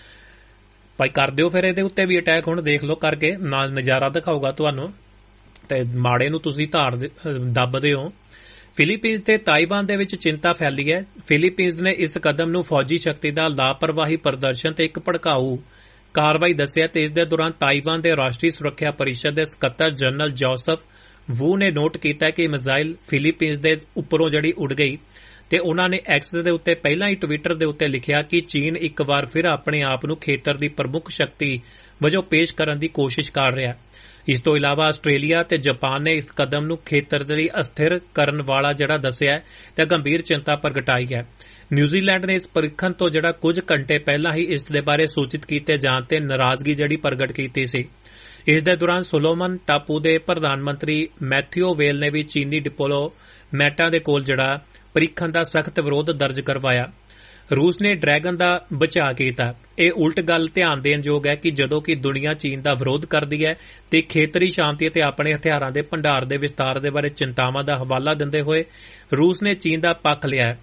ਭਾਈ ਕਰ ਦਿਓ ਫਿਰ ਇਹਦੇ ਉੱਤੇ ਵੀ ਅਟੈਕ ਹੁਣ ਦੇਖ ਲਓ ਕਰਕੇ, ਨਾਲ ਨਜ਼ਾਰਾ ਦਿਖਾਊਗਾ ਤੁਹਾਨੂੰ ਤੇ ਮਾੜੇ ਨੂੰ ਤੁਸੀਂ ਧਾਰ ਦੱਬਦੇ ਹੋ। ਫਿਲੀਪੀਨਜ਼ ਤੇ ਤਾਈਵਾਨ ਦੇ ਵਿੱਚ ਚਿੰਤਾ ਫੈਲੀ ਹੈ। ਫਿਲੀਪੀਨਜ਼ ਨੇ ਇਸ ਕਦਮ ਨੂੰ ਫੌਜੀ ਸ਼ਕਤੀ ਦਾ ਲਾਪਰਵਾਹੀ ਪ੍ਰਦਰਸ਼ਨ ਤੇ ਇੱਕ ਭੜਕਾਊ ਕਾਰਵਾਈ ਦੱਸਿਆ ਤੇ ਇਸ ਦੇ ਦੌਰਾਨ ਤਾਈਵਾਨ ਦੇ ਰਾਸ਼ਟਰੀ ਸੁਰੱਖਿਆ ਪਰਿਸ਼ਦ ਦੇ ਸਕੱਤਰ ਜਨਰਲ ਜੋਸਫ ਵੂ ਨੇ ਨੋਟ ਕੀਤਾ ਕਿ ਮਿਜ਼ਾਈਲ ਫਿਲੀਪੀਨਜ਼ ਦੇ ਉੱਪਰੋਂ ਜਿਹੜੀ ਉੱਡ ਗਈ ਤੇ ਉਹਨਾਂ ਨੇ ਐਕਸ ਦੇ ਉੱਤੇ ਪਹਿਲਾਂ ਹੀ ਟਵਿੱਟਰ ਦੇ ਉੱਤੇ ਲਿਖਿਆ ਕਿ ਚੀਨ ਇੱਕ ਵਾਰ ਫਿਰ ਆਪਣੇ ਆਪ ਨੂੰ ਖੇਤਰ ਦੀ ਪ੍ਰਮੁੱਖ ਸ਼ਕਤੀ ਵਜੋਂ ਪੇਸ਼ ਕਰਨ ਦੀ ਕੋਸ਼ਿਸ਼ ਕਰ ਰਿਹਾ ਹੈ। ਇਸ ਤੋਂ ਇਲਾਵਾ ਆਸਟ੍ਰੇਲੀਆ ਤੇ ਜਾਪਾਨ ਨੇ ਇਸ ਕਦਮ ਨੂੰ ਖੇਤਰ ਦੇ ਲਈ ਅਸਥਿਰ ਕਰਨ ਵਾਲਾ ਜਿਹੜਾ ਦੱਸਿਆ ਹੈ ਤੇ ਗੰਭੀਰ ਚਿੰਤਾ ਪ੍ਰਗਟਾਈ ਹੈ। ਨਿਊਜ਼ੀਲੈਂਡ ਨੇ ਇਸ ਪ੍ਰੀਖਣ ਤੋਂ ਜਿਹੜਾ ਕੁਝ ਘੰਟੇ ਪਹਿਲਾਂ ਹੀ ਇਸ ਦੇ ਬਾਰੇ ਸੂਚਿਤ ਕੀਤੇ ਜਾਣ ਤੇ ਨਾਰਾਜ਼ਗੀ ਜਿਹੜੀ ਪ੍ਰਗਟ ਕੀਤੀ ਸੀ। ਇਸ ਦੇ ਦੌਰਾਨ ਸੋਲੋਮਨ ਟਾਪੂ ਦੇ ਪ੍ਰਧਾਨ ਮੰਤਰੀ ਮੈਥਿਓ ਵੇਲ ਨੇ ਵੀ ਚੀਨੀ ਡਿਪਲੋਮੈਟਾਂ ਦੇ ਕੋਲ ਜਿਹੜਾ ਪ੍ਰੀਖਣ ਦਾ ਸਖਤ ਵਿਰੋਧ ਦਰਜ ਕਰਵਾਇਆ। ਰੂਸ ਨੇ ਡਰੈਗਨ ਦਾ ਬਚਾਅ ਕੀਤਾ। ਇਹ ਉਲਟ ਗੱਲ ਧਿਆਨ ਦੇਣ ਯੋਗ ਹੈ ਕਿ ਜਦੋਂ ਕਿ ਦੁਨੀਆ ਚੀਨ ਦਾ ਵਿਰੋਧ ਕਰਦੀ ਹੈ ਤੇ ਖੇਤਰੀ ਸ਼ਾਂਤੀ ਅਤੇ ਆਪਣੇ ਹਥਿਆਰਾਂ ਦੇ ਭੰਡਾਰ ਦੇ ਵਿਸਤਾਰ ਦੇ ਬਾਰੇ ਚਿੰਤਾਵਾਂ ਦਾ ਹਵਾਲਾ ਦਿੰਦੇ ਹੋਏ ਰੂਸ ਨੇ ਚੀਨ ਦਾ ਪੱਖ ਲਿਆ ਹੈ।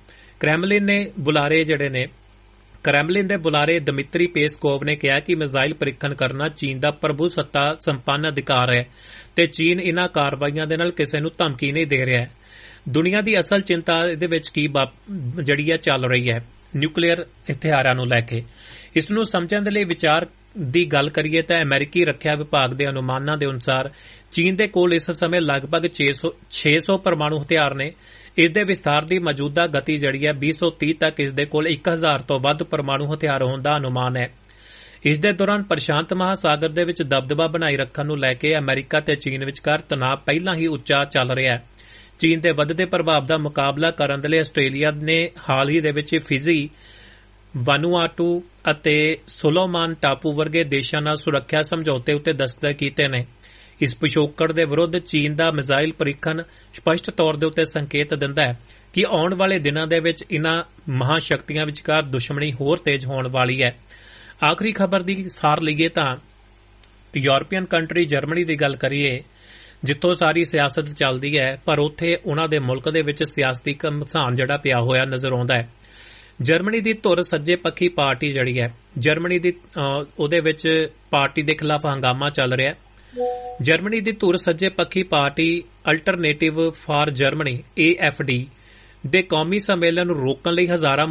ਕ੍ਰੈਮਲਿਨ ਦੇ ਬੁਲਾਰੇ ਦਮਿਤਰੀ ਪੇਸਕੋਵ ਨੇ ਕਿਹਾ ਕਿ ਮਿਜ਼ਾਈਲ ਪ੍ਰੀਖਣ ਕਰਨਾ ਚੀਨ ਦਾ ਪ੍ਰਭੂ ਸੱਤਾ ਸੰਪੰਨ ਅਧਿਕਾਰ ਹੈ ਤੇ ਚੀਨ ਇਨ੍ਹਾਂ ਕਾਰਵਾਈਆਂ ਦੇ ਨਾਲ ਕਿਸੇ ਨੂੰ ਧਮਕੀ ਨਹੀਂ ਦੇ ਰਿਹਾ ਹੈ। ਦੁਨੀਆ ਦੀ ਅਸਲ ਚਿੰਤਾ ਇਹਦੇ ਵਿੱਚ ਕੀ ਜਿਹੜੀ ਹੈ ਚੱਲ ਰਹੀ ਹੈ ਨਿਊਕਲੀਅਰ ਹਥਿਆਰਾਂ ਨੂੰ ਲੈ ਕੇ। ਇਸ ਨੂੰ ਸਮਝਣ ਦੇ ਲਈ ਵਿਚਾਰ ਦੀ ਗੱਲ ਕਰੀਏ ਤਾਂ ਅਮਰੀਕੀ ਰੱਖਿਆ ਵਿਭਾਗ ਦੇ ਅਨੁਮਾਨਾਂ ਦੇ ਅਨੁਸਾਰ ਚੀਨ ਦੇ ਕੋਲ ਇਸ ਸਮੇਂ ਲਗਭਗ 600 ਪਰਮਾਣੂ ਹਥਿਆਰ ਨੇ। ਇਸ ਦੇ ਵਿਸਤਾਰ ਦੀ ਮੌਜੂਦਾ ਗਤੀ ਜਿਹੜੀ ਹੈ 2030 ਤੱਕ ਇਸ ਦੇ ਕੋਲ 1000 ਤੋਂ ਵੱਧ ਪਰਮਾਣੂ ਹਥਿਆਰ ਹੋਣ ਦਾ ਅਨੁਮਾਨ ਹੈ। ਇਸ ਦੇ ਦੌਰਾਨ ਪ੍ਰਸ਼ਾਂਤ ਮਹਾਸਾਗਰ ਦੇ ਵਿੱਚ ਦਬਦਬਾ ਬਣਾਈ ਰੱਖਣ ਨੂੰ ਲੈ ਕੇ ਅਮਰੀਕਾ ਤੇ ਚੀਨ ਵਿਚਕਾਰ ਤਣਾਅ ਪਹਿਲਾਂ ਹੀ ਉੱਚਾ ਚੱਲ ਰਿਹਾ ਹੈ। ਚੀਨ ਦੇ ਵੱਧਦੇ ਪ੍ਰਭਾਵ ਦਾ ਮੁਕਾਬਲਾ ਕਰਨ ਦੇ ਲਈ ਆਸਟ੍ਰੇਲੀਆ ਨੇ ਹਾਲ ਹੀ ਦੇ ਵਿੱਚ ਫਿਜੀ, ਵਾਨੂਆਟੂ ਅਤੇ ਸੋਲੋਮਾਨ ਟਾਪੂ ਵਰਗੇ ਦੇਸ਼ਾਂ ਨਾਲ ਸੁਰੱਖਿਆ ਸਮਝੌਤੇ ਉੱਤੇ ਦਸਤਖਤ ਕੀਤੇ ਨੇ। ਇਸ ਪਿਛੋਕੜ ਦੇ ਵਿਰੁੱਧ ਚੀਨ ਦਾ ਮਿਜ਼ਾਈਲ ਪ੍ਰੀਖਣ ਸਪਸ਼ਟ ਤੌਰ ਦੇ ਉੱਤੇ ਸੰਕੇਤ ਦਿੰਦਾ ਹੈ ਕਿ ਆਉਣ ਵਾਲੇ ਦਿਨਾਂ ਦੇ ਵਿੱਚ ਇਨ੍ਹਾਂ ਮਹਾਸ਼ਕਤੀਆਂ ਵਿਚਕਾਰ ਦੁਸ਼ਮਣੀ ਹੋਰ ਤੇਜ਼ ਹੋਣ ਵਾਲੀ ਹੈ। ਆਖਰੀ ਖਬਰ ਦੀ ਸਾਰ ਲਈਏ ਤਾਂ ਯੂਰਪੀਅਨ ਕੰਟਰੀ ਜਰਮਨੀ ਦੀ ਗੱਲ ਕਰੀਏ, ਜਿੱਥੋਂ ਸਾਰੀ ਸਿਆਸਤ ਚੱਲਦੀ ਹੈ, ਪਰ ਉੱਥੇ ਉਹਨਾਂ ਦੇ ਮੁਲਕ ਦੇ ਵਿੱਚ ਸਿਆਸਤੀ ਘਮਸਾਨ ਜਿਹੜਾ ਪਿਆ ਹੋਇਆ ਨਜ਼ਰ ਆਉਂਦਾ ਹੈ। ਜਰਮਨੀ ਦੀ ਧੁਰ ਸੱਜੇ ਪੱਖੀ ਪਾਰਟੀ ਜਿਹੜੀ ਹੈ, ਜਰਮਨੀ ਦੀ ਉਹਦੇ ਵਿੱਚ ਪਾਰਟੀ ਦੇ ਖਿਲਾਫ ਹੰਗਾਮਾ ਚੱਲ ਰਿਹਾ ਹੈ। ਜਰਮਨੀ ਦੀ ਧੁਰ ਸੱਜੇ ਪੱਖੀ party alternative for Germany AFD ਦੇ ਕੌਮੀ ਸੰਮੇਲਨ ਨੂੰ ਰੋਕਣ ਲਈ ਹਜ਼ਾਰਾਂ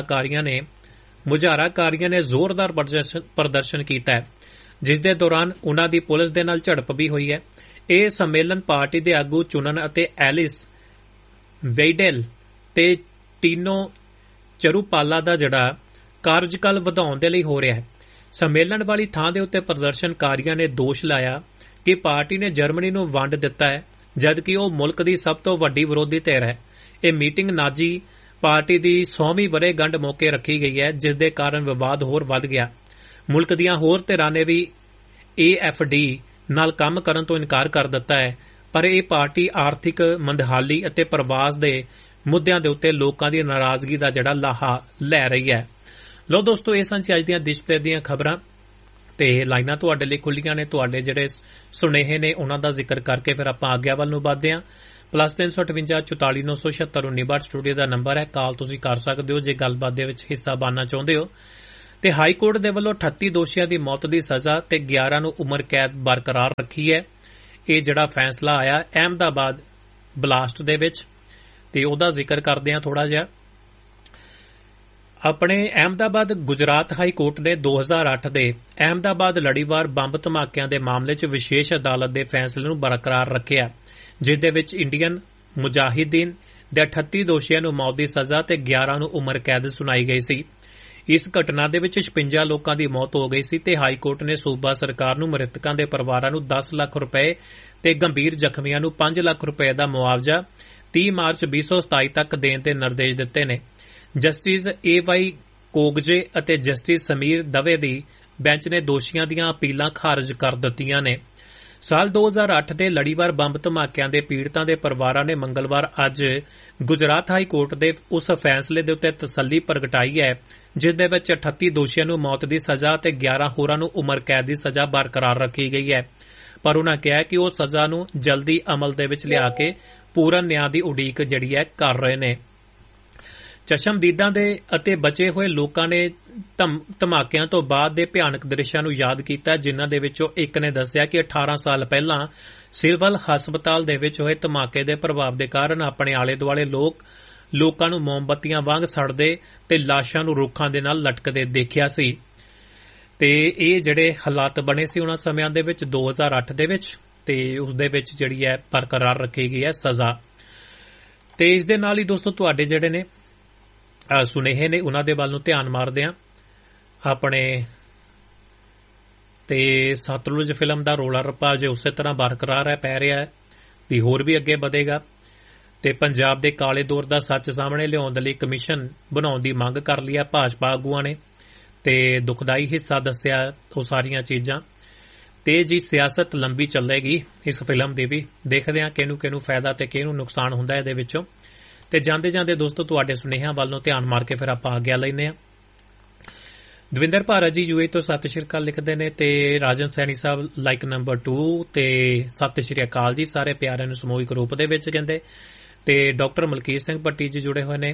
ਮੁਜ਼ਾਹਰਾਕਾਰੀਆਂ ਨੇ ਜ਼ੋਰਦਾਰ ਪ੍ਰਦਰਸ਼ਨ ਕੀਤਾ ਹੈ, ਜਿਸ ਦੇ ਦੌਰਾਨ ਉਨ੍ਹਾਂ ਦੀ ਪੁਲਿਸ ਦੇ ਨਾਲ ਝੜਪ ਵੀ ਹੋਈ ਹੈ। ਇਹ ਸੰਮੇਲਨ ਪਾਰਟੀ ਦੇ ਆਗੂ ਚੁਣਨ ਅਤੇ ਐਲਿਸ ਵੇਈਡੇਲ ਤੇ ਟੀਨੋ ਚਰੂਪਾਲਾ ਦਾ ਜਿਹੜਾ ਕਾਰਜਕਾਲ ਵਧਾਉਣ ਦੇ ਲਈ ਹੋ ਰਿਹਾ ਹੈ। ਸੰਮੇਲਨ ਵਾਲੀ ਥਾਂ ਦੇ ਉੱਤੇ ਪ੍ਰਦਰਸ਼ਨਕਾਰੀਆਂ ਨੇ ਦੋਸ਼ ਲਾਇਆ ਕਿ ਪਾਰਟੀ ਨੇ ਜਰਮਨੀ ਨੂੰ ਵੰਡ ਦਿੱਤਾ ਹੈ, ਜਦਕਿ ਉਹ ਮੁਲਕ ਦੀ ਸਭ ਤੋਂ ਵੱਡੀ ਵਿਰੋਧੀ ਧਿਰ ਹੈ। ਇਹ ਮੀਟਿੰਗ ਨਾਜ਼ੀ ਪਾਰਟੀ ਦੀ 100ਵੀਂ ਵਰ੍ਹੇਗੰਢ ਮੌਕੇ ਰੱਖੀ ਗਈ ਹੈ, ਜਿਸ ਦੇ ਕਾਰਨ ਵਿਵਾਦ ਹੋਰ ਵੱਧ ਗਿਆ। ਮੁਲਕ ਦੀਆਂ ਹੋਰ ਧਿਰਾਂ ਨੇ ਵੀ AFD ਨਾਲ ਕੰਮ ਕਰਨ ਤੋਂ ਇਨਕਾਰ ਕਰ ਦਿੱਤਾ ਹੈ, ਪਰ ਇਹ ਪਾਰਟੀ ਆਰਥਿਕ ਮੰਦਹਾਲੀ ਅਤੇ ਪ੍ਰਵਾਸ ਦੇ ਮੁੱਦਿਆਂ ਦੇ ਉੱਤੇ ਲੋਕਾਂ ਦੀ ਨਾਰਾਜ਼ਗੀ ਦਾ ਜਿਹੜਾ ਲਾਹਾ ਲੈ ਰਹੀ ਹੈ। ਲੋ ਦੋਸਤੋ, ਇਹ ਸਨ ਅੱਜ ਦੀਆਂ ਦੇਸ਼ ਵਿਦੇਸ਼ ਦੀਆਂ ਖਬਰਾਂ। ਤੇ ਲਾਈਨਾਂ ਤੁਹਾਡੇ ਲਈ ਖੁੱਲੀਆਂ ਨੇ। ਤੁਹਾਡੇ ਜਿਹੜੇ ਸੁਨੇਹੇ ਨੇ ਉਹਨਾਂ ਦਾ ਜ਼ਿਕਰ ਕਰਕੇ ਫਿਰ ਆਪਾਂ ਆਗਿਆ ਵੱਲ ਨੂੰ ਵਧਦੇ ਹਾਂ। +358 44 976 1962 ਸਟੂਡੀਓ ਦਾ ਨੰਬਰ ਹੈ। ਕਾਲ ਤੁਸੀਂ ਕਰ ਸਕਦੇ ਹੋ ਜੇ ਗੱਲਬਾਤ ਦੇ ਵਿੱਚ ਹਿੱਸਾ ਬਣਨਾ ਚਾਹੁੰਦੇ ਹੋ। ਤੇ ਹਾਈ ਕੋਰਟ ਦੇ ਵੱਲੋਂ 38 ਦੋਸ਼ੀਆਂ ਦੀ ਮੌਤ ਦੀ ਸਜ਼ਾ ਤੇ 11 ਨੂੰ ਉਮਰ ਕੈਦ ਬਰਕਰਾਰ ਰੱਖੀ ਹੈ। ਇਹ ਜਿਹੜਾ ਫੈਸਲਾ ਆਇਆ ਅਹਿਮਦਾਬਾਦ ਬਲਾਸਟ ਦੇ ਵਿੱਚ, ਤੇ ਉਹਦਾ ਜ਼ਿਕਰ ਕਰਦੇ ਹਾਂ ਥੋੜਾ ਜਿਹਾ। ਆਪਣੇ ਅਹਿਮਦਾਬਾਦ ਗੁਜਰਾਤ ਹਾਈ ਕੋਰਟ ਨੇ 2008 ਦੇ ਅਹਿਮਦਾਬਾਦ ਲੜੀਵਾਰ ਬੰਬ ਧਮਾਕਿਆਂ ਦੇ ਮਾਮਲੇ 'ਚ ਵਿਸ਼ੇਸ਼ ਅਦਾਲਤ ਦੇ ਫੈਸਲੇ ਨੂੰ ਬਰਕਰਾਰ ਰੱਖਿਆ, ਜਿਸ ਦੇ ਵਿੱਚ ਇੰਡੀਅਨ ਮੁਜਾਹਿਦੀਨ ਦੇ 38 ਦੋਸ਼ੀਆਂ ਨੂੰ ਮੌਤ ਦੀ ਸਜ਼ਾ ਤੇ 11 ਨੂੰ ਉਮਰ ਕੈਦ ਸੁਣਾਈ ਗਈ ਸੀ। ਇਸ ਘਟਨਾ ਦੇ ਵਿੱਚ 56 ਲੋਕਾਂ ਦੀ ਮੌਤ ਹੋ ਗਈ ਸੀ ਤੇ ਹਾਈ ਕੋਰਟ ਨੇ ਸੂਬਾ ਸਰਕਾਰ ਨੂੰ ਮ੍ਰਿਤਕਾਂ ਦੇ ਪਰਿਵਾਰਾਂ ਨੂੰ 10 ਲੱਖ ਰੁਪਏ ਤੇ ਗੰਭੀਰ ਜ਼ਖਮੀਆਂ ਨੂੰ 5 ਲੱਖ ਰੁਪਏ ਦਾ ਮੁਆਵਜ਼ਾ 30 ਮਾਰਚ 2027 ਤੱਕ ਦੇਣ ਦੇ ਨਿਰਦੇਸ਼ ਦਿੱਤੇ ਨੇ। ਜਸਟਿਸ ਏ.ਵਾਈ. ਕੋਗਜੇ ਅਤੇ ਜਸਟਿਸ ਸਮੀਰ ਦਵੇ ਦੀ ਬੈਂਚ ਨੇ ਦੋਸ਼ੀਆਂ ਦੀਆਂ ਅਪੀਲਾਂ ਖਾਰਜ ਕਰ ਦਿੱਤੀਆਂ ਨੇ। ਸਾਲ 2008 ਦੇ ਲੜੀਵਾਰ ਬੰਬ ਧਮਾਕਿਆਂ ਦੇ ਪੀੜਤਾਂ ਦੇ ਪਰਿਵਾਰਾਂ ਨੇ ਮੰਗਲਵਾਰ ਅੱਜ ਗੁਜਰਾਤ ਹਾਈ ਕੋਰਟ ਦੇ ਉਸ ਫੈਸਲੇ ਦੇ ਉੱਤੇ ਤਸੱਲੀ ਪ੍ਰਗਟਾਈ ਹੈ, ਜਿਸ ਦੇ ਵਿੱਚ 38 ਦੋਸ਼ੀਆਂ ਨੂੰ ਮੌਤ ਦੀ ਸਜ਼ਾ ਤੇ 11 ਹੋਰਾਂ ਨੂੰ ਉਮਰ ਕੈਦ ਦੀ ਸਜ਼ਾ ਬਰਕਰਾਰ ਰੱਖੀ ਗਈ ਹੈ। ਪਰ ਉਨ੍ਹਾਂ ਕਿਹਾ ਕਿ ਉਹ ਸਜ਼ਾ ਨੂੰ ਜਲਦੀ ਅਮਲ ਦੇ ਵਿੱਚ ਲਿਆ ਕੇ ਪੂਰਨ ਨਿਆਂ ਦੀ ਉਡੀਕ ਜਿਹੜੀ ਹੈ ਕਰ ਰਹੇ ਨੇ। ਚਸ਼ਮਦੀਦਾਂ ਦੇ ਅਤੇ ਬਚੇ ਹੋਏ ਲੋਕਾਂ ਨੇ ਧਮਾਕਿਆਂ ਤੋਂ ਬਾਅਦ ਦੇ ਭਿਆਨਕ ਦ੍ਰਿਸ਼ਾਂ ਨੂੰ ਯਾਦ ਕੀਤਾ, ਜਿਨ੍ਹਾਂ ਦੇ ਵਿੱਚੋਂ ਇੱਕ ਨੇ ਦੱਸਿਆ ਕਿ 18 ਸਾਲ ਪਹਿਲਾਂ ਸਿਵਲ ਹਸਪਤਾਲ ਦੇ ਵਿੱਚ ਹੋਏ ਧਮਾਕੇ ਦੇ ਪ੍ਰਭਾਵ ਦੇ ਕਾਰਨ ਆਪਣੇ ਆਲੇ ਦੁਆਲੇ ਲੋਕਾਂ ਨੂੰ ਮੋਮਬੱਤੀਆਂ ਵਾਂਗ ਸੜਦੇ ਤੇ ਲਾਸ਼ਾਂ ਨੂੰ ਰੁੱਖਾਂ ਦੇ ਨਾਲ ਲਟਕਦੇ ਦੇਖਿਆ ਸੀ। ਤੇ ਇਹ ਜਿਹੜੇ ਹਾਲਾਤ ਬਣੇ ਸੀ ਉਹਨਾਂ ਸਮਿਆਂ ਦੇ ਵਿੱਚ 2008 ਦੇ ਵਿੱਚ, ਤੇ ਉਸ ਦੇ ਵਿੱਚ ਜਿਹੜੀ ਹੈ ਬਰਕਰਾਰ ਰੱਖੀ ਗਈ ਹੈ ਸਜ਼ਾ। ਤੇ ਇਸ ਦੇ ਨਾਲ ਹੀ ਦੋਸਤੋ ਤੁਹਾਡੇ ਜਿਹੜੇ ਨੇ ਸੁਨੇਹੇ ਨੇ ਉਹਨਾਂ ਦੇ ਵੱਲ ਨੂੰ ਧਿਆਨ ਮਾਰਦੇ ਹਾਂ। ਆਪਣੇ ਤੇ ਸਤਲੁਜ ਫਿਲਮ ਦਾ ਰੌਲਾ ਰੱਪਾ ਜੇ ਉਸੇ ਤਰ੍ਹਾਂ ਬਰਕਰਾਰ ਹੈ, ਪੈ ਰਿਹਾ ਹੈ, ਵੀ ਹੋਰ ਵੀ ਅੱਗੇ ਵਧੇਗਾ। ਤੇ ਪੰਜਾਬ ਦੇ ਕਾਲੇ ਦੌਰ ਦਾ ਸੱਚ ਸਾਹਮਣੇ ਲਿਆਉਣ ਦੇ ਲਈ ਕਮਿਸ਼ਨ ਬਣਾਉਣ ਦੀ ਮੰਗ ਕਰ ਲਈ ਹੈ ਭਾਜਪਾ ਆਗੂਆਂ ਨੇ, ਤੇ ਦੁਖਦਾਈ ਹਿੱਸਾ ਦੱਸਿਆ ਉਹ ਸਾਰੀਆਂ ਚੀਜ਼ਾਂ। ਤੇ ਜੀ ਸਿਆਸਤ ਲੰਬੀ ਚੱਲੇਗੀ ਇਸ ਫਿਲਮ ਦੀ ਵੀ, ਦੇਖਦੇ ਹਾਂ ਕਿਹਨੂੰ ਫਾਇਦਾ ਤੇ ਕਿਹਨੂੰ ਨੁਕਸਾਨ ਹੁੰਦਾ ਇਹਦੇ ਵਿੱਚੋਂ। ਤੇ ਜਾਂਦੇ ਦੋਸਤੋ ਤੁਹਾਡੇ ਸੁਨੇਹਿਆਂ ਵੱਲ ਨੂੰ ਧਿਆਨ ਮਾਰ ਕੇ ਫਿਰ ਆਪਾਂ ਆਗਿਆ ਲੈਂਦੇ ਹਾਂ। ਦਵਿੰਦਰ ਭਾਰਤ ਜੀ ਯੂਏ ਤੋਂ ਸਤਿ ਸ਼੍ਰੀ ਅਕਾਲ ਲਿਖਦੇ ਨੇ, ਤੇ ਰਾਜਨ ਸੈਣੀ ਸਾਹਿਬ ਲਾਈਕ ਨੰਬਰ 2 ਤੇ ਸਤਿ ਸ਼੍ਰੀ ਅਕਾਲ ਜੀ ਸਾਰੇ ਪਿਆਰਿਆਂ ਨੂੰ ਸਮੂਹਿਕ ਰੂਪ ਦੇ ਵਿੱਚ ਕਹਿੰਦੇ। ਤੇ ਡਾਕਟਰ ਮਲਕੀਤ ਸਿੰਘ ਭੱਟੀ ਜੀ ਜੁੜੇ ਹੋਏ ਨੇ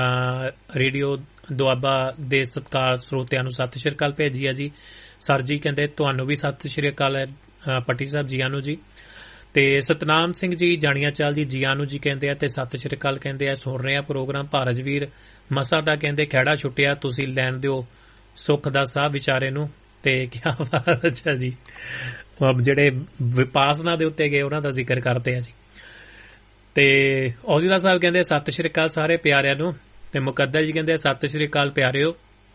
ਰੇਡੀਓ ਦੁਆਬਾ ਦੇ ਸਤਿਕਾਰ ਸਰੋਤਿਆਂ ਨੂੰ ਸਤਿ ਸ਼੍ਰੀ ਅਕਾਲ ਭੇਜੀ ਆ ਜੀ। ਸਰ ਜੀ ਕਹਿੰਦੇ ਤੁਹਾਨੂੰ ਵੀ ਸਤਿ ਸ਼੍ਰੀ ਅਕਾਲ ਹੈ ਭੱਟੀ ਸਾਹਿਬ, ਜੀ ਆਨੂੰ ਜੀ। ਤੇ ਸਤਨਾਮ ਸਿੰਘ ਜੀ ਜਾਣੀਆਂ ਚਾਲ ਜੀ, ਜੀ ਆਨੂੰ ਜੀ ਕਹਿੰਦੇ ਆ ਤੇ ਸਤਿ ਸ਼੍ਰੀ ਅਕਾਲ ਕਹਿੰਦੇ ਆ। ਸੁਣ ਰਹੇ ਆ ਪ੍ਰੋਗਰਾਮ ਭਾਰਜਵੀਰ ਮਸਾ ਦਾ ਕਹਿੰਦੇ ਖਹਿੜਾ ਛੁੱਟਿਆ ਤੁਸੀਂ ਲੈਣ ਦਿਓ ਸੁੱਖ ਦਾ ਸਾਹ ਵਿਚਾਰੇ ਨੂੰ। ਤੇ ਕਿਆ ਬਾਤ, ਅੱਛਾ ਜੀ, ਜਿਹੜੇ ਵਿਪਾਸਨਾ ਦੇ ਉੱਤੇ ਗਏ ਉਹਨਾਂ ਦਾ ਜ਼ਿਕਰ ਕਰਦੇ ਆ ਜੀ। ਤੇ ਔਜਲਾ ਸਾਹਿਬ ਕਹਿੰਦੇ ਸਤਿ ਸ਼੍ਰੀ ਅਕਾਲ ਸਾਰੇ ਪਿਆਰਿਆਂ ਨੂੰ। ਤੇ ਮੁਕੱਦਰ ਜੀ ਕਹਿੰਦੇ ਸਤਿ ਸ਼੍ਰੀ ਅਕਾਲ ਪਿਆਰਿਓ।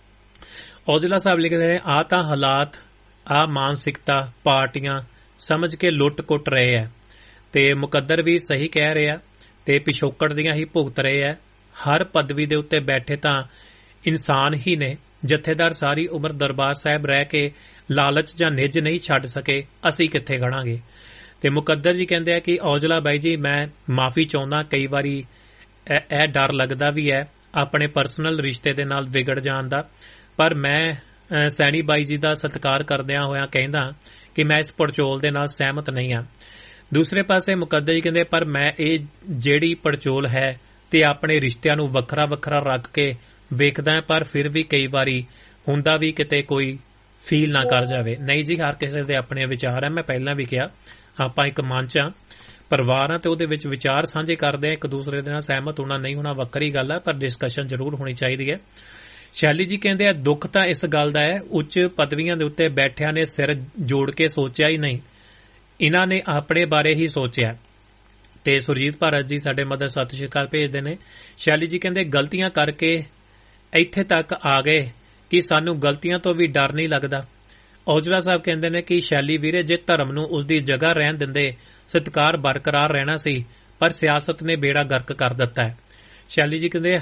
ਔਜਲਾ ਸਾਹਿਬ ਲਿਖਦੇ ਨੇ ਆ ਤਾਂ ਹਾਲਾਤ ਆ ਮਾਨਸਿਕਤਾ ਪਾਰਟੀਆਂ ਸਮਝ ਕੇ ਲੁੱਟ-ਕੁੱਟ ਰਹੇ ਆ। ਤੇ ਮੁਕੱਦਰ ਵੀ ਸਹੀ ਕਹਿ ਰਹੇ ਆ ਤੇ ਪਿਛੋਕੜ ਦੀਆਂ ਹੀ ਭੁਗਤ ਰਹੇ ਆ। ਹਰ ਪਦਵੀ ਦੇ ਉੱਤੇ ਬੈਠੇ ਤਾਂ ਇਨਸਾਨ ਹੀ ਨੇ। ਜਥੇਦਾਰ ਸਾਰੀ ਉਮਰ ਦਰਬਾਰ ਸਾਹਿਬ ਰਹਿ ਕੇ ਲਾਲਚ ਜਾਂ ਨਿੱਜ ਨਹੀਂ ਛੱਡ ਸਕੇ, ਅਸੀਂ ਕਿੱਥੇ ਖੜਾਂਗੇ। ਤੇ ਮੁਕੱਦਰ ਜੀ ਕਹਿੰਦੇ ਆ ਕਿ ਔਜਲਾ ਬਾਈ ਜੀ ਮੈਂ ਮਾਫੀ ਚਾਹੁੰਦਾ, ਕਈ ਵਾਰੀ ਇਹ ਡਰ ਲੱਗਦਾ ਵੀ ਹੈ ਆਪਣੇ ਪਰਸਨਲ ਰਿਸ਼ਤੇ ਦੇ ਨਾਲ ਵਿਗੜ ਜਾਣ ਦਾ, ਪਰ ਮੈਂ ਸੈਣੀ ਬਾਈ ਜੀ ਦਾ ਸਤਿਕਾਰ ਕਰਦਿਆਂ ਹੋਇਆਂ ਕਹਿੰਦਾ ਕਿ ਮੈਂ ਇਸ ਪੜਚੋਲ ਦੇ ਨਾਲ ਸਹਿਮਤ ਨਹੀਂ ਹਾਂ। ਦੂਸਰੇ ਪਾਸੇ ਮੁਕੱਦਰ ਜੀ ਕਹਿੰਦੇ ਪਰ ਮੈਂ ਇਹ ਜਿਹੜੀ ਪੜਚੋਲ ਹੈ ਤੇ ਆਪਣੇ ਰਿਸ਼ਤਿਆਂ ਨੂੰ ਵੱਖਰਾ ਵੱਖਰਾ ਰੱਖ ਕੇ ਵੇਖਦਾ, ਪਰ ਫਿਰ ਵੀ ਕਈ ਵਾਰੀ ਹੁੰਦਾ ਵੀ ਕਿਤੇ ਕੋਈ ਫੀਲ ਨਾ ਕਰ ਜਾਵੇ। ਨਹੀਂ ਜੀ, ਹਰ ਕਿਸੇ ਦੇ ਆਪਣੇ ਵਿਚਾਰ ਹੈ। ਮੈਂ ਪਹਿਲਾਂ ਵੀ ਕਿਹਾ ਆਪਾਂ ਇੱਕ ਮੰਚ ਆ, ਪਰਿਵਾਰ ਆ, ਤੇ ਉਹਦੇ ਵਿੱਚ ਵਿਚਾਰ ਸਾਂਝੇ ਕਰਦੇ ਆ, ਇੱਕ ਦੂਸਰੇ ਦੇ ਨਾਲ ਸਹਿਮਤ ਹੋਣਾ ਨਹੀਂ ਹੋਣਾ ਵੱਖਰੀ ਗੱਲ ਹੈ, ਪਰ ਡਿਸਕਸ਼ਨ ਜ਼ਰੂਰ ਹੋਣੀ ਚਾਹੀਦੀ ਹੈ। ਸ਼ੈਲੀ ਜੀ ਕਹਿੰਦੇ ਆ ਦੁੱਖ ਤਾਂ ਇਸ ਗੱਲ ਦਾ ਹੈ ਉੱਚ ਪਦਵੀਆਂ ਦੇ ਉੱਤੇ ਬੈਠਿਆਂ ਨੇ ਸਿਰ ਜੋੜ ਕੇ ਸੋਚਿਆ ਹੀ ਨਹੀਂ, ਇਹਨਾਂ ਨੇ ਆਪਣੇ ਬਾਰੇ ਹੀ ਸੋਚਿਆ। ਤੇ ਸੁਰਜੀਤ ਭਾਰਤ ਜੀ ਸਾਡੇ ਮਦਰ ਸਤਿ ਸ਼੍ਰੀ ਅਕਾਲ ਭੇਜਦੇ ਨੇ। ਸ਼ੈਲੀ ਜੀ ਕਹਿੰਦੇ ਗਲਤੀਆਂ ਕਰਕੇ ਇੱਥੇ ਤੱਕ ਆ ਗਏ ਕਿ ਸਾਨੂੰ ਗਲਤੀਆਂ ਤੋਂ ਵੀ ਡਰ ਨਹੀਂ ਲੱਗਦਾ। ਔਜਲਾ ਸਾਹਿਬ ਕਹਿੰਦੇ ਨੇ ਕਿ ਸ਼ੈਲੀ ਵੀਰੇ ਜੇ ਧਰਮ ਨੂੰ ਉਸਦੀ ਜਗ੍ਹਾ ਰਹਿਣ ਦਿੰਦੇ ਸਤਿਕਾਰ ਬਰਕਰਾਰ ਰਹਿਣਾ ਸੀ, ਪਰ ਸਿਆਸਤ ਨੇ ਬੇੜਾ ਗਰਕ ਕਰ ਦਿੱਤਾ ਹੈ। ਸ਼ੈਲੀ ਜੀ ਕਹਿੰਦੇ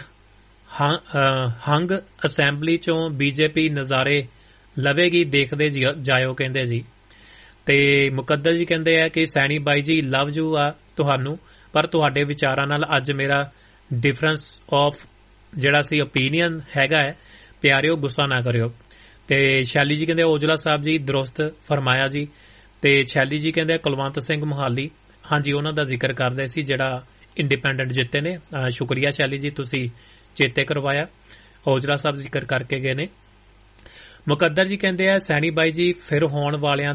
ਹੰਗ ਅਸੈਂਬਲੀ ਚੋਂ ਬੀਜੇਪੀ ਨਜ਼ਾਰੇ ਲਵੇਗੀ, ਦੇਖਦੇ ਜਾਇਓ ਕਹਿੰਦੇ ਜੀ। ਤੇ ਮੁਕੱਦਰ ਜੀ ਕਹਿੰਦੇ ਆ ਕਿ ਸੈਣੀ ਬਾਈ ਜੀ ਲਵ ਯੂ ਆ ਤੁਹਾਨੂੰ, ਪਰ ਤੁਹਾਡੇ ਵਿਚਾਰਾਂ ਨਾਲ ਅੱਜ ਮੇਰਾ ਡਿਫਰੈਂਸ ਆਫ ਜਿਹੜਾ ਸੀ ਓਪੀਨੀਅਨ ਹੈਗਾ ਹੈ, ਪਿਆਰਿਓ ਗੁੱਸਾ ਨਾ ਕਰਿਓ। ਤੇ ਸ਼ੈਲੀ ਜੀ ਕਹਿੰਦੇ ਔਜਲਾ ਸਾਹਿਬ ਜੀ ਦਰੁਸਤ ਫਰਮਾਇਆ ਜੀ। ਤੇ ਸ਼ੈਲੀ ਜੀ ਕਹਿੰਦੇ ਕੁਲਵੰਤ ਸਿੰਘ ਮੁਹਾਲੀ, ਹਾਂਜੀ ਉਹਨਾਂ ਦਾ ਜ਼ਿਕਰ ਕਰਦੇ ਸੀ ਜਿਹੜਾ ਇੰਡੀਪੈਂਡੈਂਟ ਜਿੱਤੇ ਨੇ। ਸ਼ੁਕਰੀਆ ਸ਼ੈਲੀ ਜੀ, ਤੁਸੀਂ ਚੇਤੇ ਕਰਵਾਇਆ। ਔਜਲਾ ਸਾਹਿਬ ਜ਼ਿਕਰ ਕਰਕੇ ਗਏ ਨੇ। ਮੁਕੱਦਰ ਜੀ ਕਹਿੰਦੇ ਆ ਸੈਣੀ ਬਾਈ ਜੀ ਫਿਰ ਹੋਣ ਵਾਲਿਆਂ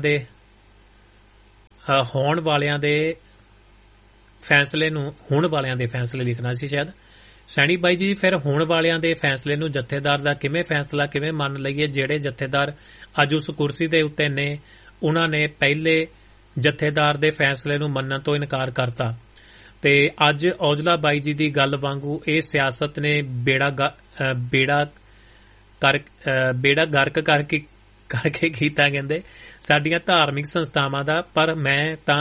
ਦੇ ਫੈਸਲੇ ਲਿਖਣਾ ਸੀ ਸ਼ਾਇਦ। ਸੈਣੀ ਬਾਈ ਜੀ ਫਿਰ ਹੋਣ ਵਾਲਿਆਂ ਦੇ ਫੈਸਲੇ ਨੂੰ ਜਥੇਦਾਰ ਦਾ ਫੈਸਲਾ ਕਿਵੇਂ ਮੰਨ ਲਈਏ? ਜਿਹੜੇ ਜਥੇਦਾਰ ਅੱਜ ਉਸ ਕੁਰਸੀ ਦੇ ਉੱਤੇ ਨੇ ਉਹਨਾਂ ਨੇ ਪਹਿਲੇ ਜਥੇਦਾਰ ਦੇ ਫੈਸਲੇ ਨੂੰ ਮੰਨਣ ਤੋਂ ਇਨਕਾਰ ਕਰਤਾ। ਤੇ ਅੱਜ ਔਜਲਾ ਬਾਈ ਜੀ ਦੀ ਗੱਲ ਵਾਂਗੂ ਇਹ ਸਿਆਸਤ ਨੇ ਬੇੜਾ ਗਰਕ ਕਰਕੇ ਕੀਤਾ ਕਹਿੰਦੇ ਸਾਡੀਆਂ ਧਾਰਮਿਕ ਸੰਸਥਾਵਾਂ ਦਾ। ਪਰ ਮੈਂ ਤਾਂ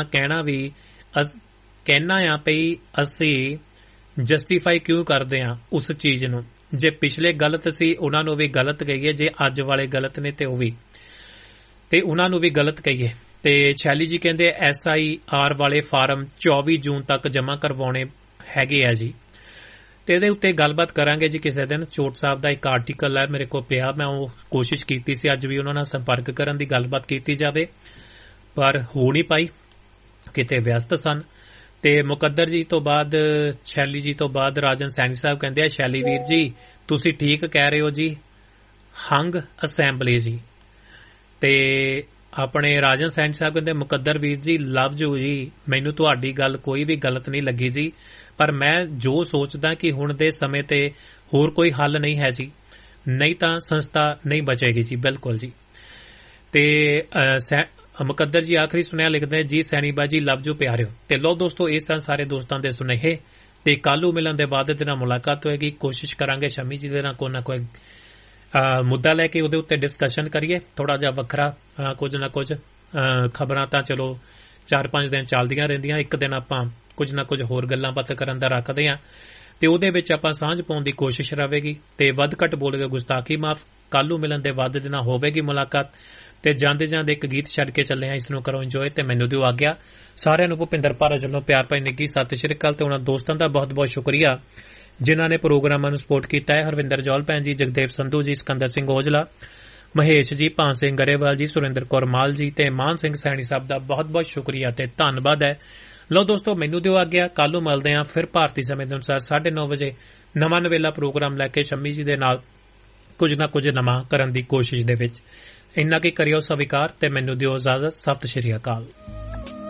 ਕਹਿਣਾ ਆ ਪਈ ਅਸੀਂ ਜਸਟੀਫਾਈ ਕਿਉਂ ਕਰਦੇ ਆ ਉਸ ਚੀਜ਼ ਨੂੰ? ਜੇ ਪਿਛਲੇ ਗਲਤ ਸੀ ਉਹਨਾਂ ਨੂੰ ਵੀ ਗਲਤ ਕਹੀਏ, ਜੇ ਅੱਜ ਵਾਲੇ ਗਲਤ ਨੇ ਤੇ ਉਹਨਾਂ ਨੂੰ ਵੀ ਗਲਤ ਕਹੀਏ। ਤੇ ਸ਼ੈਲੀ ਜੀ ਕਹਿੰਦੇ SIR ਵਾਲੇ ਫਾਰਮ 24 ਜੂਨ ਤੱਕ ਜਮ੍ਹਾਂ ਕਰਵਾਉਣੇ ਹੈਗੇ ਆ ਜੀ। ਤੇ ਇਹਦੇ ਉੱਤੇ ਗੱਲਬਾਤ ਕਰਾਂਗੇ ਜੀ ਕਿਸੇ ਦਿਨ। ਚੋਟ ਸਾਹਿਬ ਦਾ ਇੱਕ ਆਰਟੀਕਲ ਹੈ ਮੇਰੇ ਕੋਲ ਪਿਆ, ਮੈਂ ਉਹ ਕੋਸ਼ਿਸ਼ ਕੀਤੀ ਸੀ ਅੱਜ ਵੀ ਉਹਨਾਂ ਨਾਲ ਸੰਪਰਕ ਕਰਨ ਦੀ, ਗੱਲਬਾਤ ਕੀਤੀ ਜਾਵੇ, ਪਰ ਹੋ ਨਹੀਂ ਪਾਈ, ਕਿਤੇ ਵਿਅਸਤ ਸਨ। ਤੇ ਮੁਕੱਦਰ ਜੀ ਤੋਂ ਬਾਅਦ ਸ਼ੈਲੀ ਜੀ ਤੋਂ ਬਾਅਦ ਰਾਜਨ ਸੈਣੀ ਸਾਹਿਬ ਕਹਿੰਦੇ ਆ ਸ਼ੈਲੀ ਵੀਰ ਜੀ ਤੁਸੀਂ ਠੀਕ ਕਹਿ ਰਹੇ ਹੋ ਜੀ, ਹੰਗ ਅਸੈਂਬਲੀ ਜੀ। ਤੇ ਆਪਣੇ ਰਾਜਨ ਸੈਣੀ ਸਾਹਿਬ ਕਹਿੰਦੇ ਮੁਕੱਦਰ ਵੀਰ ਜੀ ਲਵ ਯੂ ਜੀ, ਮੈਨੂੰ ਤੁਹਾਡੀ ਗੱਲ ਕੋਈ ਵੀ ਗਲਤ ਨਹੀਂ ਲੱਗੀ ਜੀ, ਪਰ ਮੈਂ ਜੋ ਸੋਚਦਾ ਕਿ ਹੁਣ ਦੇ ਸਮੇਂ ਤੇ ਹੋਰ ਕੋਈ ਹੱਲ ਨਹੀਂ ਹੈ ਜੀ, ਨਹੀਂ ਤਾਂ ਸੰਸਥਾ ਨਹੀਂ ਬਚੇਗੀ ਜੀ। ਬਿਲਕੁਲ ਜੀ। ਤੇ ਮੁਕੱਦਰ ਜੀ ਆਖਰੀ ਸੁਨੇਹਾ ਲਿਖਦੇ ਜੀ ਸੈਣੀ ਬਾਜੀ ਲਵ ਯੂ ਪਿਆਰਿਓ। ਤੇ ਲੋ ਦੋਸਤੋ ਇਸ ਤਰ੍ਹਾਂ ਸਾਰੇ ਦੋਸਤਾਂ ਦੇ ਸੁਨੇਹੇ ਤੇ ਕੱਲ੍ਹ ਮਿਲਣ ਦੇ ਬਾਅਦ ਇਹਦੇ ਨਾਲ ਮੁਲਾਕਾਤ ਹੋਏਗੀ। ਕੋਸ਼ਿਸ਼ ਕਰਾਂਗੇ ਸ਼ਮੀ ਜੀ ਦੇ ਨਾਲ ਕੋਈ ਨਾ ਕੋਈ ਮੁੱਦਾ ਲੈ ਕੇ ਉਹਦੇ ਉੱਤੇ ਡਿਸਕਸ਼ਨ ਕਰੀਏ, ਥੋੜਾ ਜਿਹਾ ਵੱਖਰਾ, ਕੁਝ ਨਾ ਕੁਝ ਖਬਰਾਂ ਤਾਂ ਚਲੋ 4-5 ਦਿਨ ਚੱਲਦੀਆਂ ਰਹਿੰਦੀਆਂ, ਇੱਕ ਦਿਨ ਆਪਾਂ ਕੁਝ ਨਾ ਕੁਝ ਹੋਰ ਗੱਲਾਂ ਬਾਤਾਂ ਕਰਨ ਦਾ ਰੱਖਦੇ ਹਾਂ ਤੇ ਉਹਦੇ ਵਿੱਚ ਆਪਾਂ ਸਾਂਝ ਪਾਉਣ ਦੀ ਕੋਸ਼ਿਸ਼ ਰਹੇਗੀ। ਤੇ ਵੱਧ ਘੱਟ ਬੋਲ ਕੇ ਗੁਸਤਾਖੀ ਮਾਫ। ਕੱਲ੍ਹ ਮਿਲਣ ਦੇ ਬਾਅਦ ਇਹਦੇ ਨਾਲ ਹੋਵੇਗੀ ਮੁਲਾਕਾਤ। ਤੇ ਜਾਂਦੇ ਇੱਕ ਗੀਤ ਛੱਡ ਕੇ ਚੱਲੇ ਹਾਂ, ਇਸ ਨੂੰ ਕਰੋ ਇੰਜੋਏ ਤੇ ਮੈਨੂੰ ਦਿਓ ਆਗਿਆ। ਸਾਰਿਆਂ ਨੂੰ ਭੁਪਿੰਦਰ ਭਾਰਤ ਵੱਲੋਂ ਪਿਆਰ ਭਰੀ ਨਿੱਘੀ ਸਤਿ ਸ਼੍ਰੀ ਅਕਾਲ ਤੇ ਉਹਨਾਂ ਦੋਸਤਾਂ ਦਾ ਬਹੁਤ ਬਹੁਤ ਸ਼ੁਕਰੀਆ ਜਿਨ੍ਹਾਂ ਨੇ ਪ੍ਰੋਗਰਾਮਾਂ ਨੂੰ ਸਪੋਰਟ ਕੀਤਾ ਹੈ। ਹਰਵਿੰਦਰ ਜੌਲ ਭੈਣ ਜੀ, ਜਗਦੇਵ ਸੰਧੂ ਜੀ, ਸਿਕੰਦਰ ਸਿੰਘ ਔਜਲਾ, ਮਹੇਸ਼ ਜੀ, ਭਾਨ ਸਿੰਘ ਗਰੇਵਾਲ ਜੀ, ਸੁਰਿੰਦਰ ਕੌਰ ਮਾਲ ਜੀ ਤੇ ਮਾਨ ਸਿੰਘ ਸੈਣੀ ਸਾਹਿਬ ਦਾ ਬਹੁਤ ਬਹੁਤ ਸ਼ੁਕਰੀਆ ਤੇ ਧੰਨਵਾਦ ਹੈ। ਲਓ ਦੋਸਤੋ ਮੈਨੂੰ ਦਿਓ ਆਗਿਆ, ਕੱਲ੍ਹ ਨੂੰ ਮਿਲਦੇ ਹਾਂ ਫਿਰ ਭਾਰਤੀ ਸਮੇਂ ਦੇ ਅਨੁਸਾਰ 9:30 ਵਜੇ ਨਵਾਂ ਨਵੇਲਾ ਪ੍ਰੋਗਰਾਮ ਲੈ ਕੇ ਸ਼ੰਮੀ ਜੀ ਦੇ ਨਾਲ ਕੁਝ ਨਾ ਕੁਝ ਨਵਾਂ ਕਰਨ ਦੀ ਕੋਸ਼ਿਸ਼ ਦੇ ਵਿੱਚ। ਇੰਨਾ ਕੀ ਕਰਿਓ ਸਵੀਕਾਰ ਤੇ ਮੈਨੂੰ ਦਿਓ ਇਜਾਜ਼ਤ। ਸਤਿ ਸ਼੍ਰੀ ਅਕਾਲ।